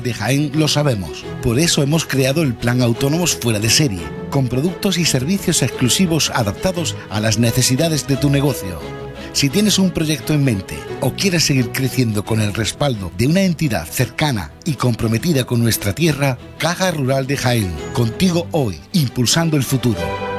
de Jaén lo sabemos. Por eso hemos creado el Plan Autónomos Fuera de Serie, con productos y servicios exclusivos adaptados a las necesidades de tu negocio. Si tienes un proyecto en mente o quieres seguir creciendo con el respaldo de una entidad cercana y comprometida con nuestra tierra, Caja Rural de Jaén, contigo hoy, impulsando el futuro.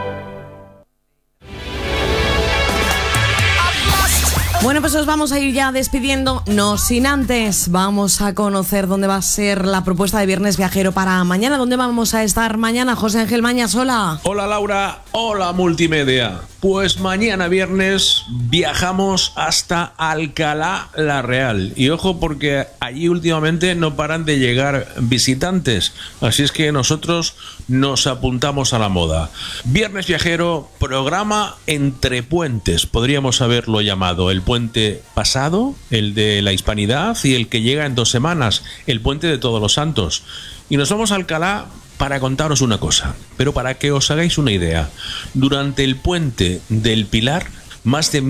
Bueno, pues os vamos a ir ya despidiendo, no sin antes vamos a conocer dónde va a ser la propuesta de Viernes Viajero para mañana. ¿Dónde vamos a estar mañana? José Ángel Mañas, hola. Hola Laura, hola Multimedia. Pues mañana viernes viajamos hasta Alcalá la Real. Y ojo, porque allí últimamente no paran de llegar visitantes. Así es que nosotros nos apuntamos a la moda. Viernes Viajero, programa entre puentes. Podríamos haberlo llamado el puente pasado, el de la Hispanidad, y el que llega en 2 semanas, el puente de Todos los Santos. Y nos vamos a Alcalá para contaros una cosa, pero para que os hagáis una idea. Durante el puente del Pilar, más de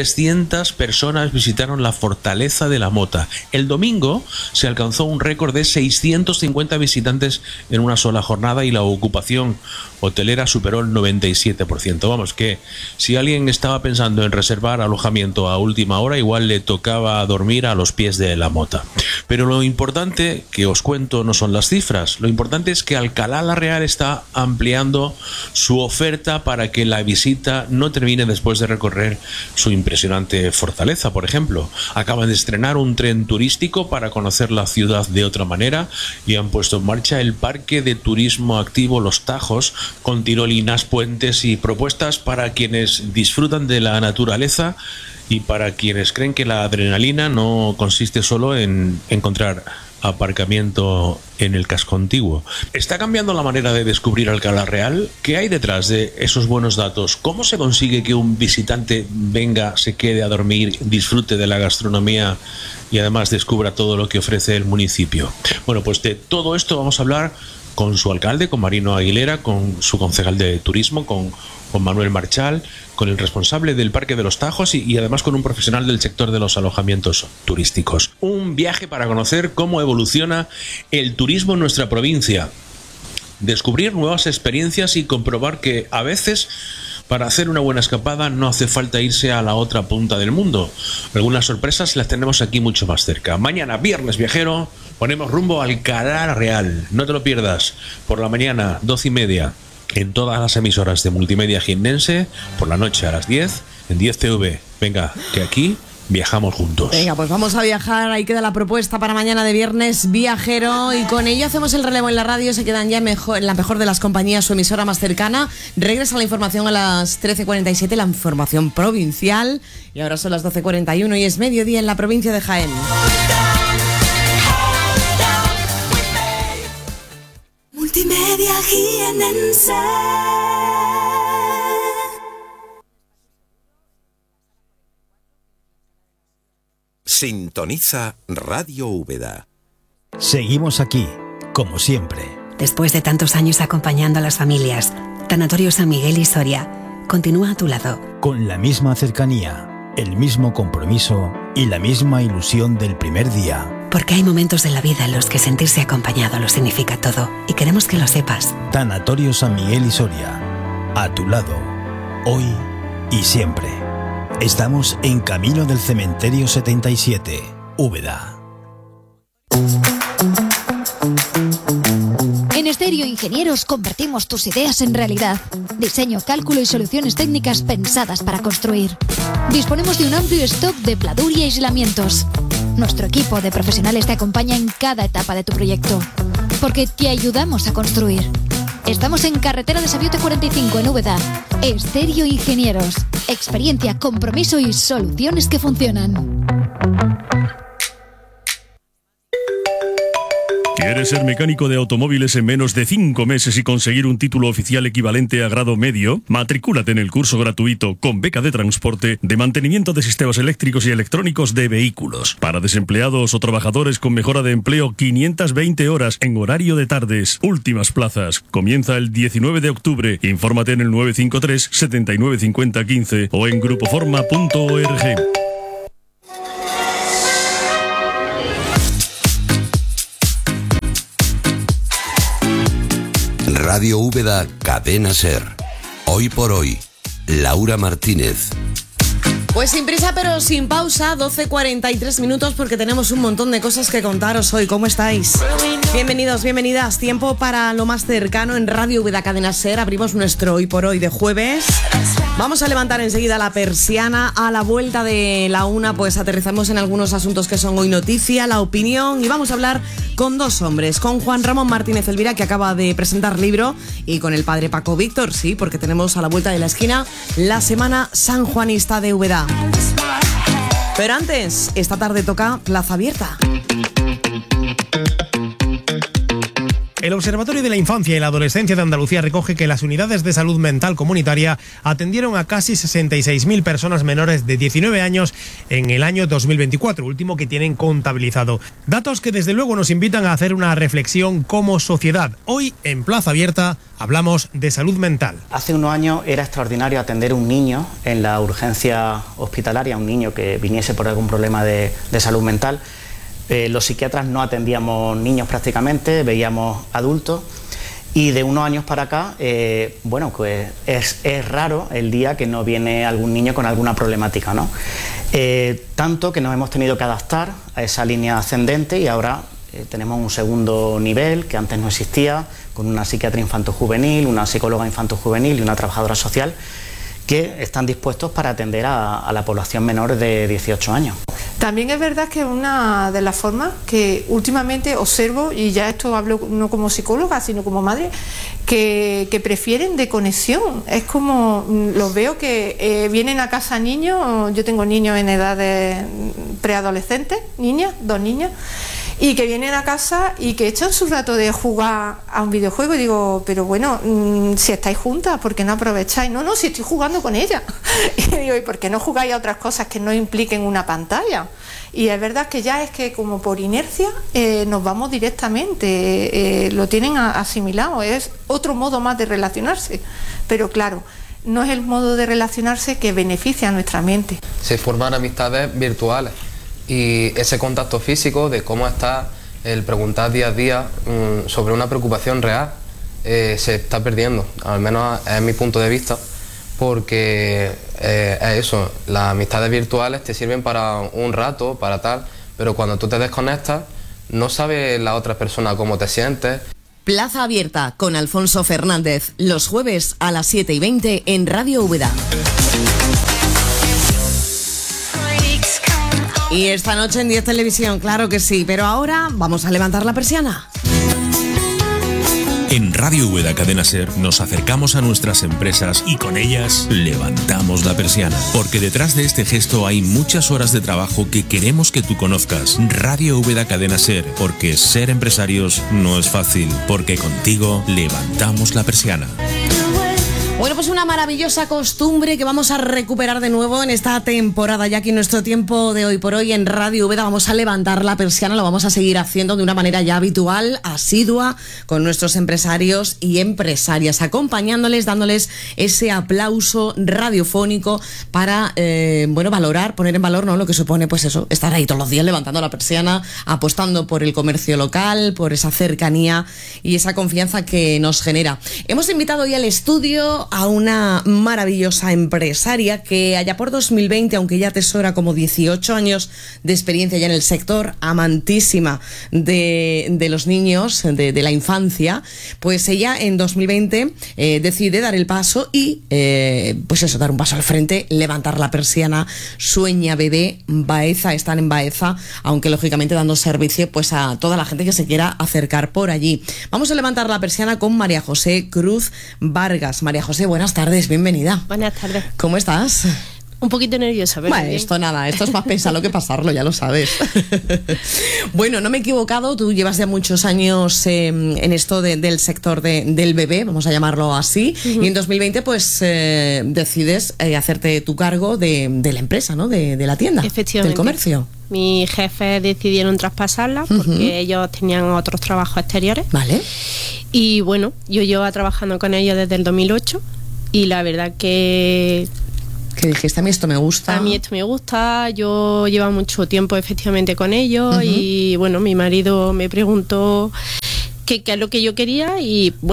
1.300 personas visitaron la Fortaleza de la Mota. El domingo se alcanzó un récord de 650 visitantes en una sola jornada y la ocupación hotelera superó el 97%. Vamos, que si alguien estaba pensando en reservar alojamiento a última hora, igual le tocaba dormir a los pies de la Mota. Pero lo importante que os cuento no son las cifras, lo importante es que Alcalá la Real está ampliando su oferta para que la visita no termine después de recorrer su impresionante fortaleza. Por ejemplo, acaban de estrenar un tren turístico para conocer la ciudad de otra manera y han puesto en marcha el parque de turismo activo Los Tajos, con tirolinas, puentes y propuestas para quienes disfrutan de la naturaleza y para quienes creen que la adrenalina no consiste solo en encontrar aparcamiento en el casco antiguo. ¿Está cambiando la manera de descubrir Alcalá Real? ¿Qué hay detrás de esos buenos datos? ¿Cómo se consigue que un visitante venga, se quede a dormir, disfrute de la gastronomía y además descubra todo lo que ofrece el municipio? Bueno, pues de todo esto vamos a hablar con su alcalde, con Marino Aguilera, con su concejal de turismo, con Manuel Marchal, con el responsable del Parque de los Tajos y además con un profesional del sector de los alojamientos turísticos. Un viaje para conocer cómo evoluciona el turismo en nuestra provincia, descubrir nuevas experiencias y comprobar que a veces para hacer una buena escapada no hace falta irse a la otra punta del mundo. Algunas sorpresas las tenemos aquí mucho más cerca. Mañana, Viernes Viajero, ponemos rumbo a Alcalá Real. No te lo pierdas. Por la mañana, 12:30, en todas las emisoras de Multimedia jiennense. Por la noche a las 10, en 10TV. Venga, que aquí viajamos juntos. Venga, pues vamos a viajar. Ahí queda la propuesta para mañana de Viernes Viajero. Y con ello hacemos el relevo en la radio. Se quedan ya en la mejor de las compañías, su emisora más cercana. Regresa la información a las 13:47, la información provincial. Y ahora son las 12:41 y es mediodía en la provincia de Jaén. Multimedia jiennense. Sintoniza Radio Úbeda. Seguimos aquí, como siempre. Después de tantos años acompañando a las familias, Tanatorio San Miguel y Soria continúa a tu lado. Con la misma cercanía, el mismo compromiso y la misma ilusión del primer día. Porque hay momentos en la vida en los que sentirse acompañado lo significa todo, y queremos que lo sepas. Tanatorio San Miguel y Soria, a tu lado, hoy y siempre. Estamos en camino del Cementerio 77, Úbeda. En Estéreo Ingenieros convertimos tus ideas en realidad. Diseño, cálculo y soluciones técnicas pensadas para construir. Disponemos de un amplio stock de pladur y aislamientos. Nuestro equipo de profesionales te acompaña en cada etapa de tu proyecto, porque te ayudamos a construir. Estamos en Carretera de Sabiote 45 en Úbeda. Estéreo Ingenieros. Experiencia, compromiso y soluciones que funcionan. ¿Quieres ser mecánico de automóviles en menos de 5 meses y conseguir un título oficial equivalente a grado medio? Matricúlate en el curso gratuito con beca de transporte de mantenimiento de sistemas eléctricos y electrónicos de vehículos. Para desempleados o trabajadores con mejora de empleo, 520 horas en horario de tardes. Últimas plazas. Comienza el 19 de octubre. Infórmate en el 953 79 50 15 o en grupoforma.org. Radio Úbeda, Cadena Ser. Hoy por hoy, Laura Martínez. Pues sin prisa pero sin pausa, 12:43 minutos porque tenemos un montón de cosas que contaros hoy. ¿Cómo estáis? Bienvenidos, bienvenidas. Tiempo para lo más cercano en Radio Úbeda Cadena Ser. Abrimos nuestro Hoy por Hoy de jueves. Vamos a levantar enseguida la persiana. A la vuelta de la una, pues aterrizamos en algunos asuntos que son hoy noticia, la opinión, y vamos a hablar con dos hombres, con Juan Ramón Martínez Elvira, que acaba de presentar libro, y con el padre Paco Víctor, sí, porque tenemos a la vuelta de la esquina la Semana Sanjuanista de Úbeda. Pero antes, esta tarde toca Plaza Abierta. El Observatorio de la Infancia y la Adolescencia de Andalucía recoge que las unidades de salud mental comunitaria atendieron a casi 66.000 personas menores de 19 años en el año 2024, último que tienen contabilizado. Datos que desde luego nos invitan a hacer una reflexión como sociedad. Hoy, en Plaza Abierta, hablamos de salud mental. Hace unos años era extraordinario atender a un niño en la urgencia hospitalaria, un niño que viniese por algún problema de salud mental. Los psiquiatras no atendíamos niños prácticamente, veíamos adultos, y de unos años para acá, pues es raro el día que no viene algún niño con alguna problemática, ¿no? Tanto que nos hemos tenido que adaptar a esa línea ascendente y ahora tenemos un segundo nivel que antes no existía, con una psiquiatra infanto-juvenil, una psicóloga infanto-juvenil y una trabajadora social que están dispuestos para atender a la población menor de 18 años. También es verdad que una de las formas que últimamente observo, y ya esto hablo no como psicóloga, sino como madre, que prefieren de conexión. Es como, los veo que vienen a casa niños, yo tengo niños en edad de preadolescentes, niñas, 2 niñas, y que vienen a casa y que echan su rato de jugar a un videojuego, y digo, pero bueno, si estáis juntas, ¿por qué no aprovecháis? No, si estoy jugando con ella. Y digo, ¿y por qué no jugáis a otras cosas que no impliquen una pantalla? Y es verdad que ya es que como por inercia nos vamos directamente, lo tienen asimilado, es otro modo más de relacionarse, pero claro, no es el modo de relacionarse que beneficia a nuestra mente. Se forman amistades virtuales y ese contacto físico de cómo está, el preguntar día a día sobre una preocupación real se está perdiendo, al menos es mi punto de vista, porque es eso, las amistades virtuales te sirven para un rato, para tal, pero cuando tú te desconectas no sabes la otra persona cómo te sientes. Plaza Abierta con Alfonso Fernández, los jueves a las 7:20 en Radio Úbeda. Y esta noche en 10 Televisión, claro que sí, pero ahora vamos a levantar la persiana. En Radio Úbeda Cadena Ser nos acercamos a nuestras empresas y con ellas levantamos la persiana. Porque detrás de este gesto hay muchas horas de trabajo que queremos que tú conozcas. Radio Úbeda Cadena Ser, porque ser empresarios no es fácil, porque contigo levantamos la persiana. Bueno, pues una maravillosa costumbre que vamos a recuperar de nuevo en esta temporada, ya que en nuestro tiempo de Hoy por Hoy en Radio Úbeda vamos a levantar la persiana, lo vamos a seguir haciendo de una manera ya habitual, asidua, con nuestros empresarios y empresarias, acompañándoles, dándoles ese aplauso radiofónico para, valorar, poner en valor, ¿no?, lo que supone, pues eso, estar ahí todos los días levantando la persiana, apostando por el comercio local, por esa cercanía y esa confianza que nos genera. Hemos invitado hoy al estudio a una maravillosa empresaria que allá por 2020, aunque ya atesora como 18 años de experiencia ya en el sector, amantísima de los niños, de la infancia, pues ella en 2020 decide dar el paso y dar un paso al frente, levantar la persiana, Sueña Bebé, Baeza, están en Baeza, aunque lógicamente dando servicio pues a toda la gente que se quiera acercar por allí. Vamos a levantar la persiana con María José Cruz Vargas. María José, buenas tardes, bienvenida. Buenas tardes. ¿Cómo estás? Un poquito nerviosa, pero bueno, esto es más pensarlo que pasarlo, ya lo sabes. Bueno, no me he equivocado, tú llevas ya muchos años en esto del sector del bebé, vamos a llamarlo así, y en 2020 pues decides hacerte tu cargo de la empresa, ¿no?, de la tienda, del comercio. Mis jefes decidieron traspasarla porque ellos tenían otros trabajos exteriores. Vale. Y bueno, yo llevo trabajando con ellos desde el 2008 y la verdad que dijiste, a mí esto me gusta. A mí esto me gusta, yo llevo mucho tiempo efectivamente con ellos y bueno, mi marido me preguntó qué es lo que yo quería y bueno,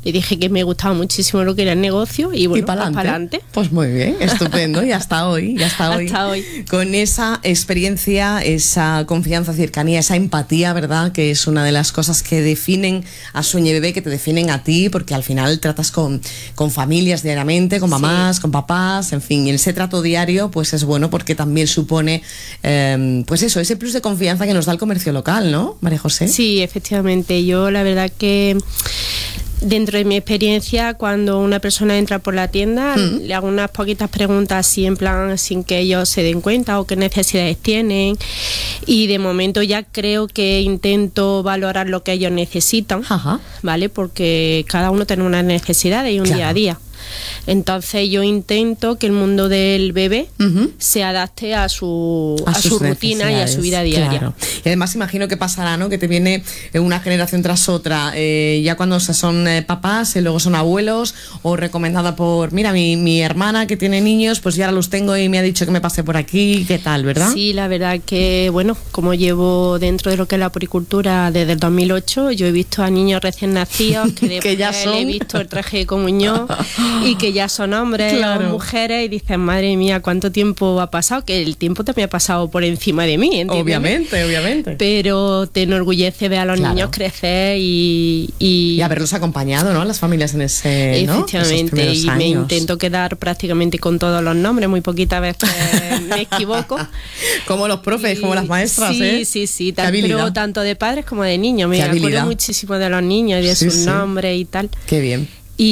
Le dije que me gustaba muchísimo lo que era el negocio y bueno, para adelante. Pues muy bien, estupendo. Y hasta hoy, Hasta hoy. Con esa experiencia, esa confianza, cercanía, esa empatía, ¿verdad? Que es una de las cosas que definen a Sueña Bebé, que te definen a ti, porque al final tratas con familias diariamente, con mamás, con papás, en fin. Y en ese trato diario, pues es bueno porque también supone, pues eso, ese plus de confianza que nos da el comercio local, ¿no, María José? Sí, efectivamente. Yo la verdad que dentro de mi experiencia, cuando una persona entra por la tienda, le hago unas poquitas preguntas así en plan sin que ellos se den cuenta o qué necesidades tienen, y de momento ya creo que intento valorar lo que ellos necesitan, ¿vale? Porque cada uno tiene unas necesidades y un día a día. Entonces yo intento que el mundo del bebé se adapte a su rutina y a su vida diaria. Claro. Y además imagino que pasará, ¿no? Que te viene una generación tras otra, ya cuando son papás, luego son abuelos, o recomendada por, mira, mi hermana que tiene niños, pues ya los tengo y me ha dicho que me pase por aquí, ¿qué tal, verdad? Sí, la verdad que, bueno, como llevo dentro de lo que es la puricultura desde el 2008, yo he visto a niños recién nacidos que después que ya son... he visto el traje de comunión y que ya son hombres o mujeres, y dicen, madre mía, cuánto tiempo ha pasado, que el tiempo también ha pasado por encima de mí, ¿entiendes? Obviamente. Pero te enorgullece ver a los niños crecer y haberlos acompañado, ¿no? Las familias en ese, efectivamente, y me intento quedar prácticamente con todos los nombres, muy poquitas veces me equivoco. Como los profes, como las maestras, Sí, pero tanto de padres como de niños. Me acuerdo muchísimo de los niños y de sus nombres y tal. Qué bien.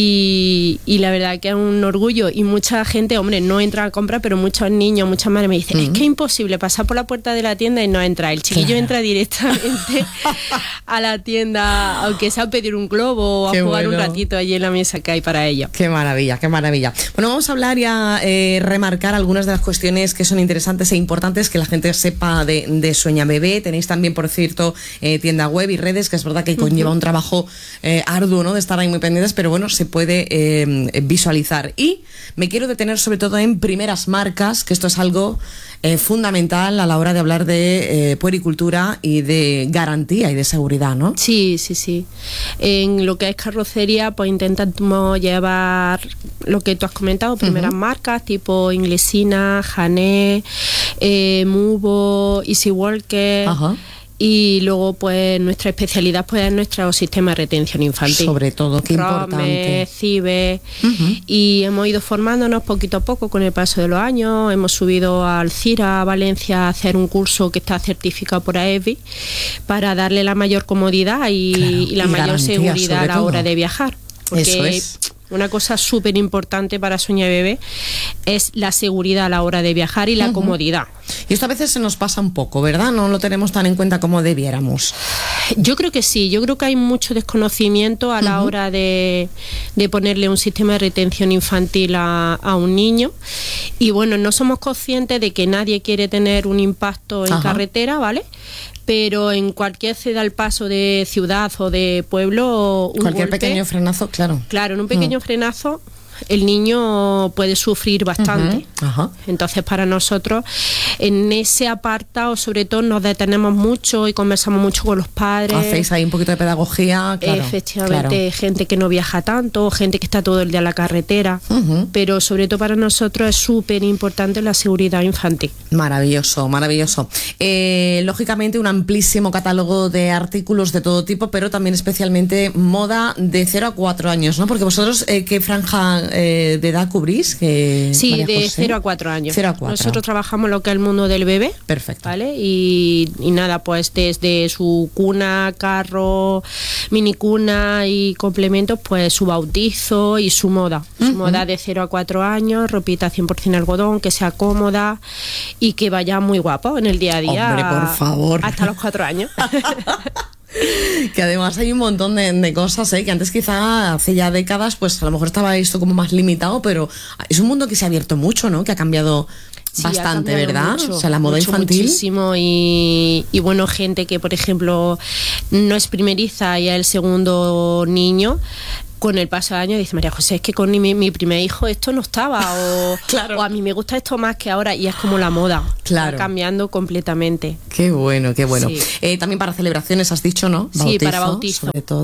Y la verdad que es un orgullo, y mucha gente, hombre, no entra a comprar, pero muchos niños, muchas madres me dicen, es que es imposible pasar por la puerta de la tienda y no entra. El chiquillo entra directamente a la tienda, aunque sea a pedir un globo o a jugar un ratito allí en la mesa que hay para ellos. Qué maravilla, qué maravilla. Bueno, vamos a hablar y a remarcar algunas de las cuestiones que son interesantes e importantes que la gente sepa de Sueña Bebé. Tenéis también, por cierto, tienda web y redes, que es verdad que conlleva un trabajo arduo, ¿no? De estar ahí muy pendientes, pero bueno, se puede visualizar. Y me quiero detener sobre todo en primeras marcas, que esto es algo fundamental a la hora de hablar de puericultura y de garantía y de seguridad, ¿no? Sí. En lo que es carrocería, pues intentamos llevar lo que tú has comentado, primeras marcas tipo Inglesina, Jané, Muvo, Easy Walker. Y luego, pues, nuestra especialidad pues es nuestro sistema de retención infantil. Sobre todo, qué importante. CIBE. Y hemos ido formándonos poquito a poco con el paso de los años. Hemos subido al CIRA, a Valencia, a hacer un curso que está certificado por AEVI para darle la mayor comodidad y la mayor seguridad a la hora de viajar. Porque eso es. Una cosa súper importante para Sueña Bebé es la seguridad a la hora de viajar y la comodidad. Y esto a veces se nos pasa un poco, ¿verdad? No lo tenemos tan en cuenta como debiéramos. Yo creo que sí, yo creo que hay mucho desconocimiento a la hora de ponerle un sistema de retención infantil a un niño. Y bueno, no somos conscientes de que nadie quiere tener un impacto en carretera, ¿vale? Pero en cualquier ceda al paso de ciudad o de pueblo, cualquier pequeño frenazo, claro. Claro, en un pequeño frenazo el niño puede sufrir bastante. Entonces, para nosotros, en ese apartado, sobre todo, nos detenemos mucho y conversamos mucho con los padres. Hacéis ahí un poquito de pedagogía, claro. Efectivamente, gente que no viaja tanto, gente que está todo el día en la carretera, pero sobre todo para nosotros es súper importante la seguridad infantil. Maravilloso. Lógicamente, un amplísimo catálogo de artículos de todo tipo, pero también especialmente moda de 0 a 4 años, ¿no? Porque vosotros, ¿qué franja de edad cubrís? Sí, de 0 a 4 años. 0 a 4. Nosotros trabajamos lo que es el mundo del bebé. Perfecto. ¿Vale? Y nada, pues desde su cuna, carro, minicuna y complementos, pues su bautizo y su moda. Su moda de 0 a 4 años, ropita 100% algodón, que sea cómoda y que vaya muy guapo en el día a día. Hombre, por favor. Hasta los 4 años. Que además hay un montón de cosas, que antes quizá hace ya décadas pues a lo mejor estaba esto como más limitado, pero es un mundo que se ha abierto mucho, ¿no? Que ha cambiado bastante, ¿verdad? Mucho, o sea, la moda infantil. Muchísimo y bueno, gente que por ejemplo no es primeriza y es el segundo niño, con el paso de años dice, María José, es que con mi primer hijo esto no estaba, o a mí me gusta esto más que ahora, y es como la moda, va cambiando completamente. Qué bueno. Sí. También para celebraciones has dicho, ¿no? Sí, para bautizo. Sobre todo.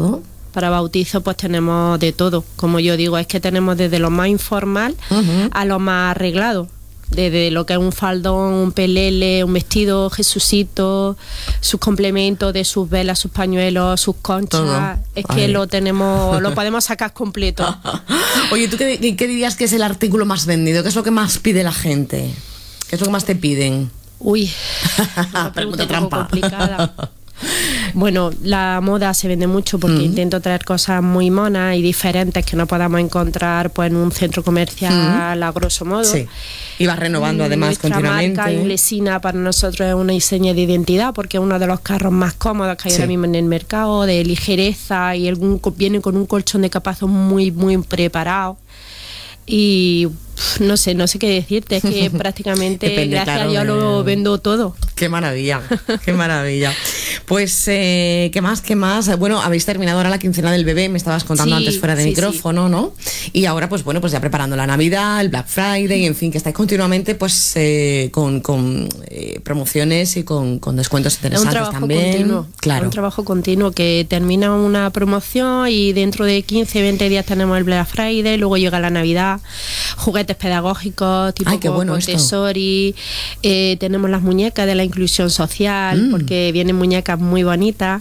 Para bautizo pues tenemos de todo. Como yo digo, es que tenemos desde lo más informal a lo más arreglado. Desde lo que es un faldón, un pelele, un vestido, Jesucito, sus complementos de sus velas, sus pañuelos, sus conchas. Todo. Es que lo podemos sacar completo. Oye, ¿tú qué dirías que es el artículo más vendido? ¿Qué es lo que más pide la gente? ¿Qué es lo que más te piden? Uy, una pregunta trampa. Complicada. Bueno, la moda se vende mucho porque intento traer cosas muy monas y diferentes que no podamos encontrar pues en un centro comercial a grosso modo. Sí. Y vas renovando además nuestra continuamente. Marca Inglesina para nosotros es una diseño de identidad porque es uno de los carros más cómodos que hay ahora mismo en el mercado, de ligereza, y viene con un colchón de capazos muy preparado. Y no sé qué decirte, es que prácticamente depende, gracias a Dios lo vendo todo. Qué maravilla, qué maravilla. Pues, ¿qué más? Bueno, habéis terminado ahora la quincena del bebé, me estabas contando antes fuera de micrófono, ¿no? Y ahora, pues bueno, pues ya preparando la Navidad, el Black Friday, en fin, que estáis continuamente pues con promociones y con descuentos interesantes también. Continuo, claro. Un trabajo continuo que termina una promoción y dentro de 15, 20 días tenemos el Black Friday, luego llega la Navidad, juguetes pedagógicos tipo Montessori, tenemos las muñecas de la inclusión social porque vienen muñecas muy bonitas,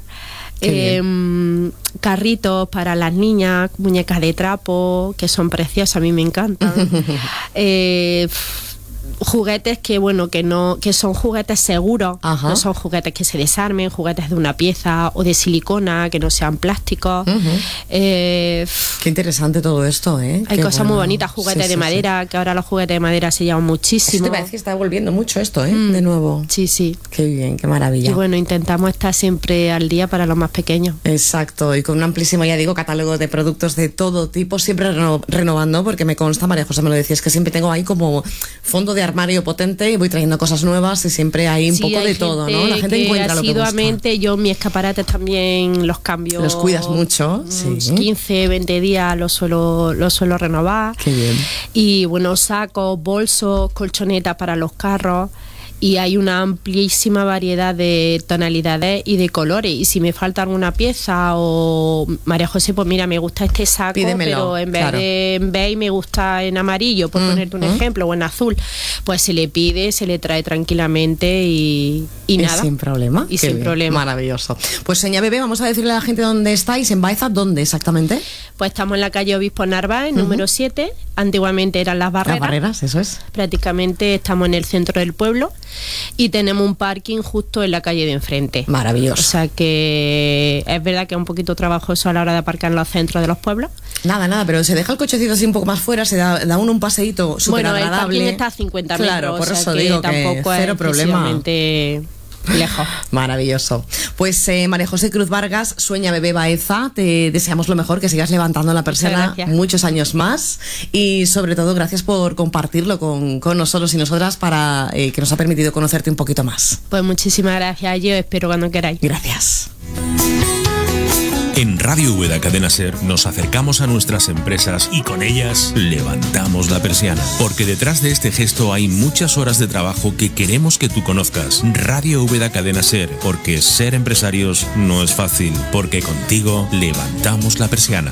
carritos para las niñas, muñecas de trapo que son preciosas, a mí me encantan. Juguetes que son juguetes seguros. Ajá. No son juguetes que se desarmen, juguetes de una pieza o de silicona, que no sean plásticos. Qué interesante todo esto, ¿eh? Hay cosas muy bonitas, juguetes de madera, que ahora los juguetes de madera se llevan muchísimo. Te parece que está volviendo mucho esto, de nuevo. Sí. Qué bien, qué maravilla. Y bueno, intentamos estar siempre al día para los más pequeños. Exacto, y con un amplísimo, ya digo, catálogo de productos de todo tipo, siempre renovando, porque me consta, María José me lo decía, es que siempre tengo ahí como fondo de armario potente y voy trayendo cosas nuevas y siempre hay un poco de todo, ¿no? La gente encuentra lo que busca. Asiduamente yo mis escaparates también los cambio. Los cuidas mucho, 15, 20 días los suelo renovar. Qué bien. Y bueno, sacos, bolsos, colchonetas para los carros. Y hay una amplísima variedad de tonalidades y de colores. Y si me falta alguna pieza o María José, pues mira, me gusta este saco, pídemelo, pero en vez de en beige me gusta en amarillo, por ponerte un ejemplo, o en azul, pues se le pide, se le trae tranquilamente y nada. Sin problema. Y sin problema. Maravilloso. Pues señora Bebé, vamos a decirle a la gente dónde estáis, en Baeza, ¿dónde exactamente? Pues estamos en la calle Obispo Narváez, número 7. Antiguamente eran Las Barreras. Las Barreras, eso es. Prácticamente estamos en el centro del pueblo y tenemos un parking justo en la calle de enfrente. Maravilloso. O sea que es verdad que es un poquito trabajoso a la hora de aparcar en los centros de los pueblos. Nada, pero se deja el cochecito así un poco más fuera, se da uno un paseíto súper agradable. Bueno, el parking está a 50 metros. Claro, por eso que digo tampoco que cero es problema. Lejos. Maravilloso. Pues María José Cruz Vargas, Sueña Bebé Baeza, te deseamos lo mejor, que sigas levantando la persiana muchos años más y sobre todo gracias por compartirlo con nosotros y nosotras para que nos ha permitido conocerte un poquito más. Pues muchísimas gracias, yo espero cuando queráis. Gracias. En Radio Úbeda Cadena Ser nos acercamos a nuestras empresas y con ellas levantamos la persiana. Porque detrás de este gesto hay muchas horas de trabajo que queremos que tú conozcas. Radio Úbeda Cadena Ser, porque ser empresarios no es fácil. Porque contigo levantamos la persiana.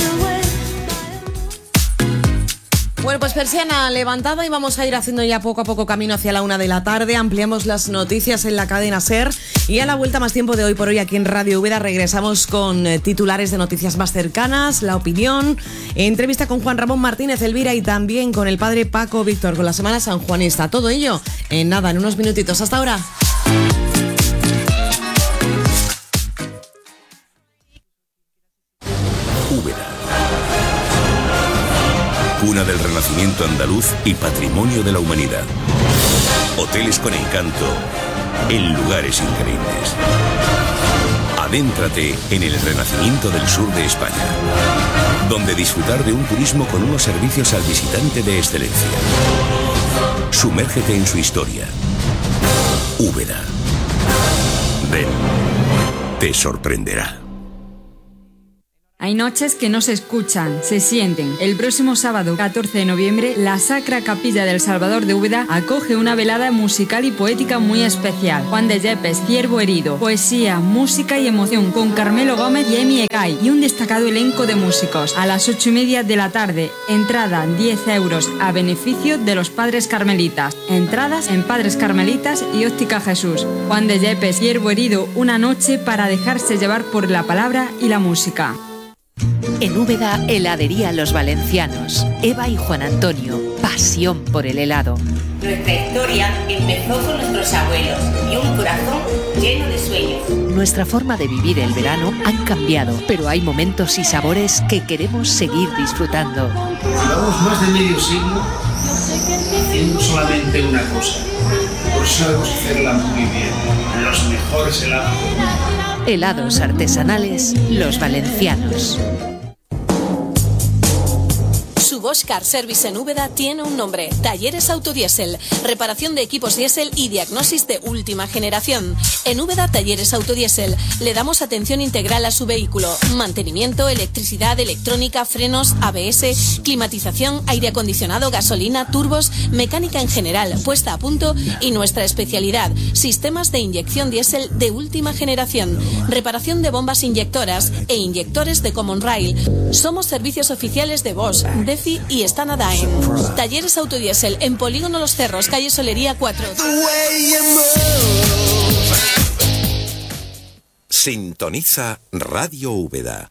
Bueno, pues persiana levantada y vamos a ir haciendo ya poco a poco camino hacia la 1 de la tarde. Ampliamos las noticias en la cadena SER y a la vuelta más tiempo de Hoy por Hoy aquí en Radio Úbeda regresamos con titulares de noticias más cercanas, la opinión, entrevista con Juan Ramón Martínez Elvira y también con el padre Paco Víctor con la Semana Sanjuanista. Todo ello en nada, en unos minutitos. Hasta ahora. Úbeda, cuna del Renacimiento andaluz y patrimonio de la humanidad. Hoteles con encanto en lugares increíbles. Adéntrate en el Renacimiento del sur de España, donde disfrutar de un turismo con unos servicios al visitante de excelencia. Sumérgete en su historia. Úbeda. Ven, te sorprenderá. Hay noches que no se escuchan, se sienten. El próximo sábado 14 de noviembre, la Sacra Capilla del Salvador de Úbeda acoge una velada musical y poética muy especial. Juan de Yepes, Ciervo Herido, poesía, música y emoción con Carmelo Gómez y Emi Egay y un destacado elenco de músicos. A las 8:30 de la tarde, entrada 10 euros a beneficio de los Padres Carmelitas. Entradas en Padres Carmelitas y Óptica Jesús. Juan de Yepes, Ciervo Herido, una noche para dejarse llevar por la palabra y la música. En Úbeda, heladería Los Valencianos. Eva y Juan Antonio, pasión por el helado. Nuestra historia empezó con nuestros abuelos y un corazón lleno de sueños. Nuestra forma de vivir el verano han cambiado, pero hay momentos y sabores que queremos seguir disfrutando. Llevamos más de medio siglo haciendo solamente una cosa. Por eso sabemos hacerla muy bien. Los mejores helados. Helados artesanales Los Valencianos. Su Bosch Car Service en Úbeda tiene un nombre: Talleres Autodiesel, reparación de equipos diésel y diagnosis de última generación. En Úbeda, Talleres Autodiesel, le damos atención integral a su vehículo: mantenimiento, electricidad, electrónica, frenos, ABS, climatización, aire acondicionado, gasolina, turbos, mecánica en general, puesta a punto y nuestra especialidad: sistemas de inyección diésel de última generación, reparación de bombas inyectoras e inyectores de Common Rail. Somos servicios oficiales de Bosch, DEFI y Stannadain. Talleres Autodiesel en Polígono Los Cerros, calle Solería 4. Sintoniza Radio Úbeda.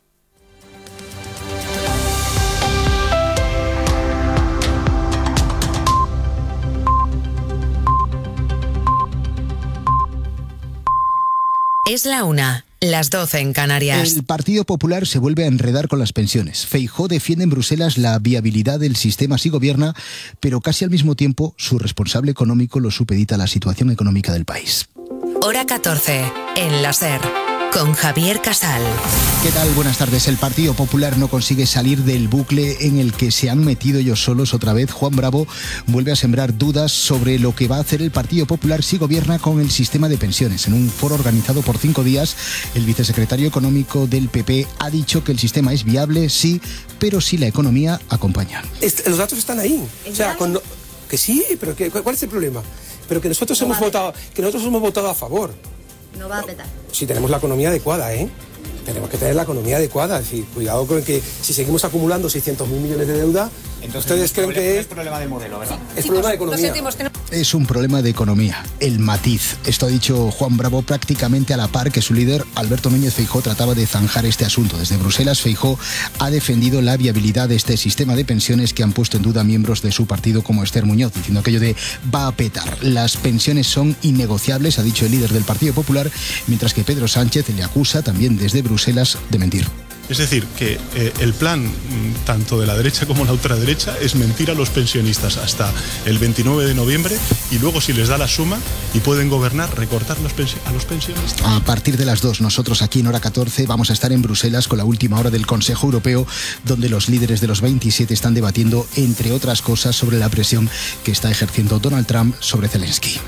Es la 1, las 12 en Canarias. El Partido Popular se vuelve a enredar con las pensiones. Feijóo defiende en Bruselas la viabilidad del sistema si gobierna, pero casi al mismo tiempo su responsable económico lo supedita a la situación económica del país. Hora 14, en la SER, con Javier Casal. ¿Qué tal? Buenas tardes. El Partido Popular no consigue salir del bucle en el que se han metido ellos solos otra vez. Juan Bravo vuelve a sembrar dudas sobre lo que va a hacer el Partido Popular si gobierna con el sistema de pensiones. En un foro organizado por 5 días, el vicesecretario económico del PP ha dicho que el sistema es viable, sí, pero si la economía acompaña. Los datos están ahí. O sea, que sí, pero ¿cuál es el problema? Pero que nosotros hemos votado a favor. No va a petar. Si tenemos la economía adecuada, tenemos que tener la economía adecuada. Es decir, cuidado con que si seguimos acumulando 600.000 millones de deuda, entonces ustedes creen que es problema de modelo, ¿verdad? Es problema de economía. Es un problema de economía, el matiz. Esto ha dicho Juan Bravo prácticamente a la par que su líder, Alberto Núñez Feijóo, trataba de zanjar este asunto. Desde Bruselas, Feijóo ha defendido la viabilidad de este sistema de pensiones que han puesto en duda miembros de su partido como Esther Muñoz, diciendo aquello de va a petar. Las pensiones son innegociables, ha dicho el líder del Partido Popular, mientras que Pedro Sánchez le acusa también desde Bruselas de mentir. Es decir, que el plan tanto de la derecha como la ultraderecha es mentir a los pensionistas hasta el 29 de noviembre y luego, si les da la suma y pueden gobernar, recortar a los pensionistas. A partir de las 2, nosotros aquí en Hora 14 vamos a estar en Bruselas con la última hora del Consejo Europeo, donde los líderes de los 27 están debatiendo, entre otras cosas, sobre la presión que está ejerciendo Donald Trump sobre Zelensky.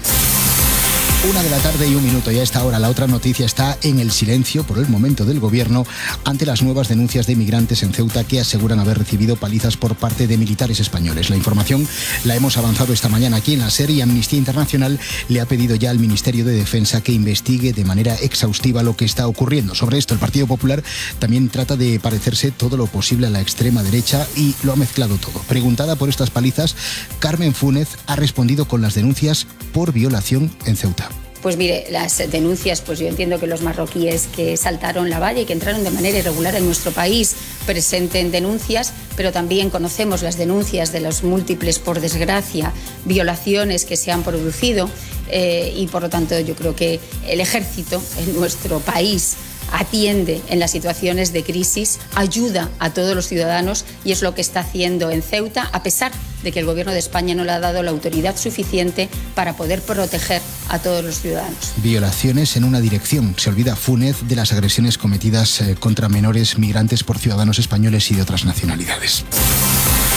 1 de la tarde y 1 minuto, y a esta hora la otra noticia está en el silencio por el momento del gobierno ante las nuevas denuncias de migrantes en Ceuta que aseguran haber recibido palizas por parte de militares españoles. La información la hemos avanzado esta mañana aquí en la SER y Amnistía Internacional le ha pedido ya al Ministerio de Defensa que investigue de manera exhaustiva lo que está ocurriendo. Sobre esto, el Partido Popular también trata de parecerse todo lo posible a la extrema derecha y lo ha mezclado todo. Preguntada por estas palizas, Carmen Fúnez ha respondido con las denuncias por violación en Ceuta. Pues mire, las denuncias, pues yo entiendo que los marroquíes que saltaron la valla y que entraron de manera irregular en nuestro país presenten denuncias, pero también conocemos las denuncias de los múltiples, por desgracia, violaciones que se han producido y por lo tanto yo creo que el ejército en nuestro país atiende en las situaciones de crisis, ayuda a todos los ciudadanos y es lo que está haciendo en Ceuta, a pesar de que el Gobierno de España no le ha dado la autoridad suficiente para poder proteger a todos los ciudadanos. Violaciones en una dirección. Se olvida Fúnez de las agresiones cometidas contra menores migrantes por ciudadanos españoles y de otras nacionalidades.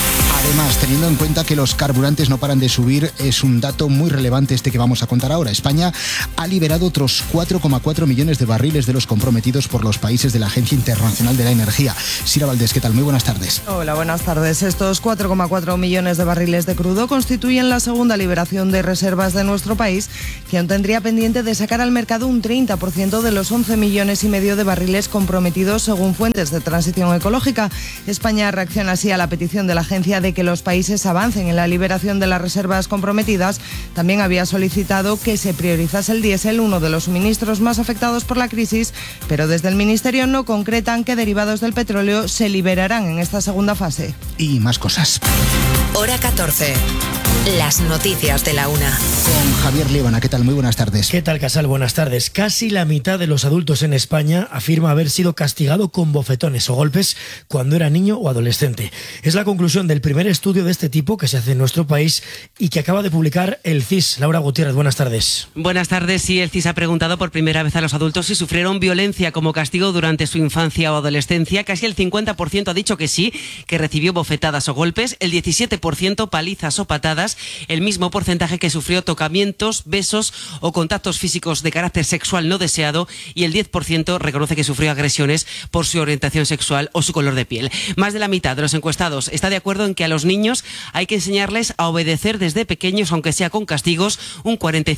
Además, teniendo en cuenta que los carburantes no paran de subir, es un dato muy relevante este que vamos a contar ahora. España ha liberado otros 4,4 millones de barriles de los comprometidos por los países de la Agencia Internacional de la Energía. Sira Valdés, ¿qué tal? Muy buenas tardes. Hola, buenas tardes. Estos 4,4 millones de barriles de crudo constituyen la segunda liberación de reservas de nuestro país, que aún tendría pendiente de sacar al mercado un 30% de los 11 millones y medio de barriles comprometidos según fuentes de transición ecológica. España reacciona así a la petición de la agencia de que los países avancen en la liberación de las reservas comprometidas. También había solicitado que se priorizase el diésel, uno de los suministros más afectados por la crisis, pero desde el Ministerio no concretan qué derivados del petróleo se liberarán en esta segunda fase. Y más cosas. Hora 14. Las noticias de la una. Con Javier Líbana, ¿qué tal? Muy buenas tardes. ¿Qué tal, Casal? Buenas tardes. Casi la mitad de los adultos en España afirma haber sido castigado con bofetones o golpes cuando era niño o adolescente. Es la conclusión del primer estudio de este tipo que se hace en nuestro país y que acaba de publicar el CIS. Laura Gutiérrez, buenas tardes. Buenas tardes. Sí, el CIS ha preguntado por primera vez a los adultos si sufrieron violencia como castigo durante su infancia o adolescencia. Casi el 50% ha dicho que sí, que recibió bofetadas o golpes, el 17% palizas o patadas, el mismo porcentaje que sufrió tocamientos, besos o contactos físicos de carácter sexual no deseado, y el 10% reconoce que sufrió agresiones por su orientación sexual o su color de piel. Más de la mitad de los encuestados está de acuerdo en que a los niños hay que enseñarles a obedecer desde pequeños, aunque sea con castigos. Un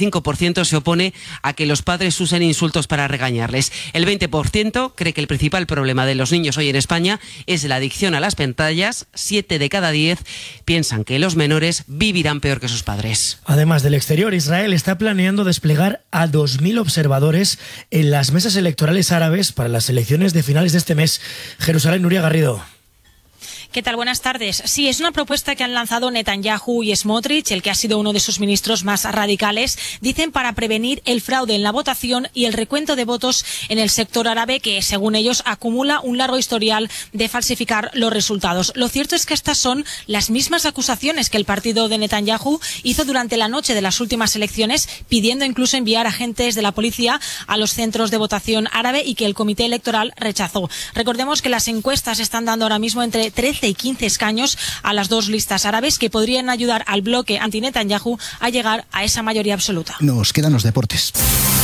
45% se opone a que los padres usen insultos para regañarles. El 20% cree que el principal problema de los niños hoy en España es la adicción a las pantallas. 7 de cada 10 piensan que los menores vivirán peor que sus padres. Además del exterior, Israel está planeando desplegar a 2.000 observadores en las mesas electorales árabes para las elecciones de finales de este mes. Jerusalén, Nuria Garrido. ¿Qué tal? Buenas tardes. Sí, es una propuesta que han lanzado Netanyahu y Smotrich, el que ha sido uno de sus ministros más radicales, dicen para prevenir el fraude en la votación y el recuento de votos en el sector árabe, que según ellos acumula un largo historial de falsificar los resultados. Lo cierto es que estas son las mismas acusaciones que el partido de Netanyahu hizo durante la noche de las últimas elecciones, pidiendo incluso enviar agentes de la policía a los centros de votación árabe, y que el comité electoral rechazó. Recordemos que las encuestas están dando ahora mismo entre 13 y 15 escaños a las dos listas árabes, que podrían ayudar al bloque anti-Netanyahu a llegar a esa mayoría absoluta. Nos quedan los deportes.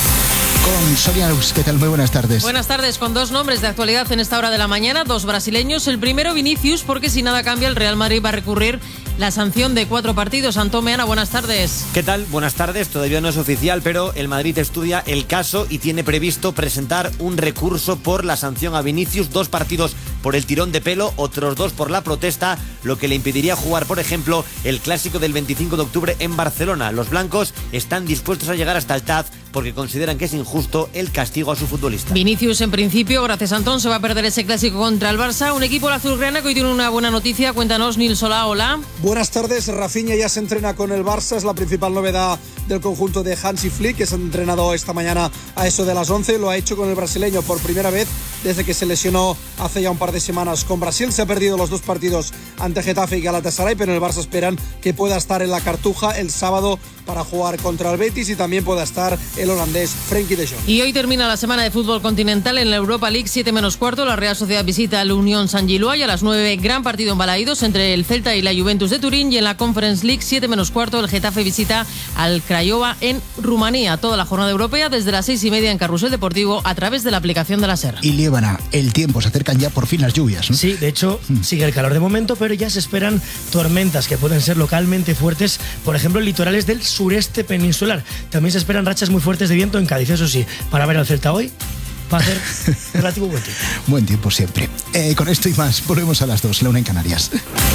Con Sonia Luz, ¿qué tal? Muy buenas tardes. Buenas tardes, con dos nombres de actualidad en esta hora de la mañana, dos brasileños. El primero, Vinicius, porque si nada cambia, el Real Madrid va a recurrir la sanción de 4 partidos. Antón Meana, buenas tardes. ¿Qué tal? Buenas tardes. Todavía no es oficial, pero el Madrid estudia el caso y tiene previsto presentar un recurso por la sanción a Vinicius. 2 partidos por el tirón de pelo, otros 2 por la protesta, lo que le impediría jugar, por ejemplo, el clásico del 25 de octubre en Barcelona. Los blancos están dispuestos a llegar hasta el TAZ porque consideran que es injusto el castigo a su futbolista. Vinicius, en principio, gracias a Antón, se va a perder ese clásico contra el Barça. Un equipo azulgrana que hoy tiene una buena noticia. Cuéntanos, Nil Solá, hola. Buenas tardes. Rafinha ya se entrena con el Barça, es la principal novedad del conjunto de Hansi Flick, que se ha entrenado esta mañana a eso de las 11. Lo ha hecho con el brasileño por primera vez desde que se lesionó hace ya un par de semanas con Brasil. Se ha perdido los 2 partidos ante Getafe y Galatasaray, pero en el Barça esperan que pueda estar en la Cartuja el sábado para jugar contra el Betis, y también pueda estar el holandés Frenkie de Jong. Y hoy termina la semana de fútbol continental en la Europa League. 7 menos cuarto, la Real Sociedad visita al Unión San Gilois, y a las 9 gran partido en Balaídos entre el Celta y la Juventus de Turín. Y en la Conference League, 7 menos cuarto, el Getafe visita al Craiova en Rumanía. Toda la jornada europea desde las 6:30 en Carrusel Deportivo a través de la aplicación de la SER. Y Líbana, el tiempo, se acercan ya por fin las lluvias, ¿no? Sí, de hecho sigue el calor de momento, pero ya se esperan tormentas que pueden ser localmente fuertes, por ejemplo en litorales del sureste peninsular. También se esperan rachas muy fuertes de viento en Cádiz. Eso sí, para ver al Celta hoy va a ser relativo buen tiempo. Buen tiempo siempre. Con esto y más, volvemos a las 2, la 1 en Canarias.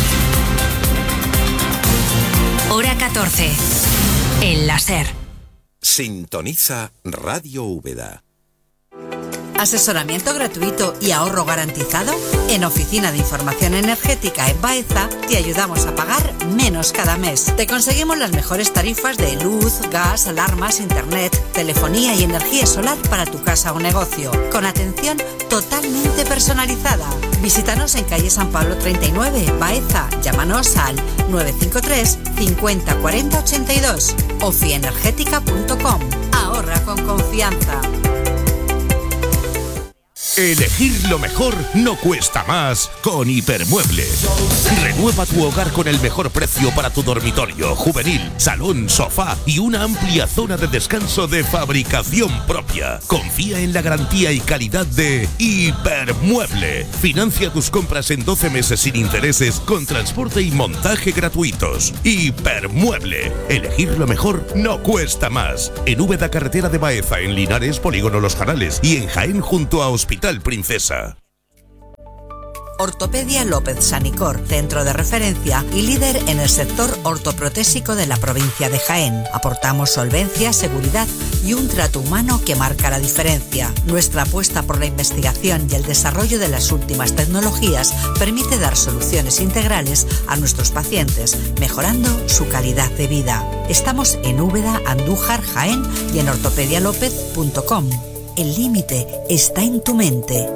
Hora 14. En la SER. Sintoniza Radio Úbeda. Asesoramiento gratuito y ahorro garantizado. En Oficina de Información Energética en Baeza te ayudamos a pagar menos cada mes. Te conseguimos las mejores tarifas de luz, gas, alarmas, internet, telefonía y energía solar para tu casa o negocio, con atención totalmente personalizada. Visítanos en calle San Pablo 39, Baeza. Llámanos al 953 50 40 82. ofienergética.com. Ahorra con confianza. Elegir lo mejor no cuesta más con Hipermueble. Renueva tu hogar con el mejor precio para tu dormitorio, juvenil, salón, sofá y una amplia zona de descanso de fabricación propia. Confía en la garantía y calidad de Hipermueble. Financia tus compras en 12 meses sin intereses con transporte y montaje gratuitos. Hipermueble. Elegir lo mejor no cuesta más. En Úbeda, carretera de Baeza, en Linares, Polígono Los Jarales y en Jaén junto a Hospital Princesa. Ortopedia López Sanicor, centro de referencia y líder en el sector ortoprotésico de la provincia de Jaén. Aportamos solvencia, seguridad y un trato humano que marca la diferencia. Nuestra apuesta por la investigación y el desarrollo de las últimas tecnologías permite dar soluciones integrales a nuestros pacientes, mejorando su calidad de vida. Estamos en Úbeda, Andújar, Jaén y en ortopedialopez.com. El límite está en tu mente.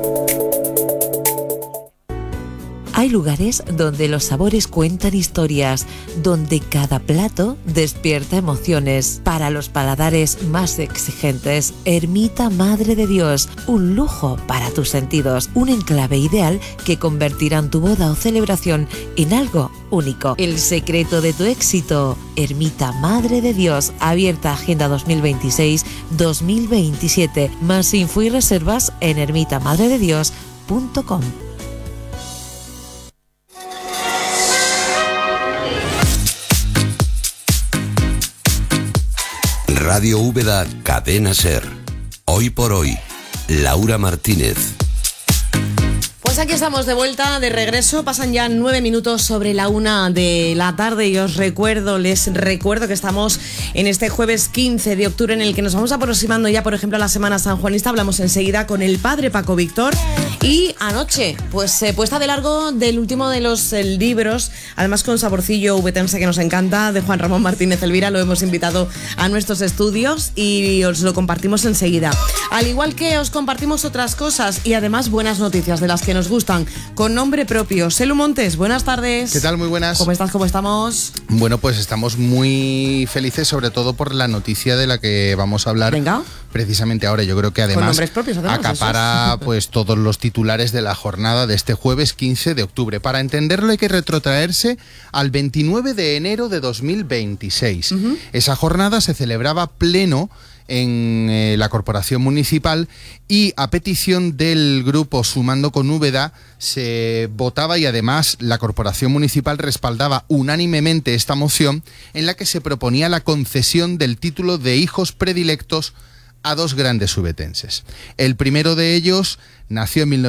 Hay lugares donde los sabores cuentan historias, donde cada plato despierta emociones. Para los paladares más exigentes, Ermita Madre de Dios, un lujo para tus sentidos, un enclave ideal que convertirán tu boda o celebración en algo único. El secreto de tu éxito, Ermita Madre de Dios, abierta Agenda 2026-2027. Más info y reservas en ermitamadrededios.com. Radio Úbeda, Cadena SER. Hoy por hoy, Laura Martínez. Pues aquí estamos de vuelta, de regreso. Pasan ya 9 minutos sobre la 1 de la tarde y les recuerdo que estamos en este jueves 15 de octubre en el que nos vamos aproximando ya, por ejemplo, a la Semana Sanjuanista. Hablamos enseguida con el padre Paco Víctor. Y anoche, pues puesta de largo del último de los libros, además con saborcillo ubetense que nos encanta, de Juan Ramón Martínez Elvira. Lo hemos invitado a nuestros estudios y os lo compartimos enseguida. Al igual que os compartimos otras cosas y además buenas noticias de las que nos gustan, con nombre propio. Selu Montes, buenas tardes. ¿Qué tal? Muy buenas. ¿Cómo estás? ¿Cómo estamos? Bueno, pues estamos muy felices, sobre todo por la noticia de la que vamos a hablar. Venga. Precisamente ahora. Yo creo que además, con nombres propios, además acapara pues todos los titulares de la jornada de este jueves 15 de octubre. Para entenderlo hay que retrotraerse al 29 de enero de 2026. Esa jornada se celebraba pleno en la Corporación Municipal y a petición del grupo Sumando con Úbeda se votaba y además la Corporación Municipal respaldaba unánimemente esta moción en la que se proponía la concesión del título de hijos predilectos a dos grandes ubetenses. El primero de ellos nació en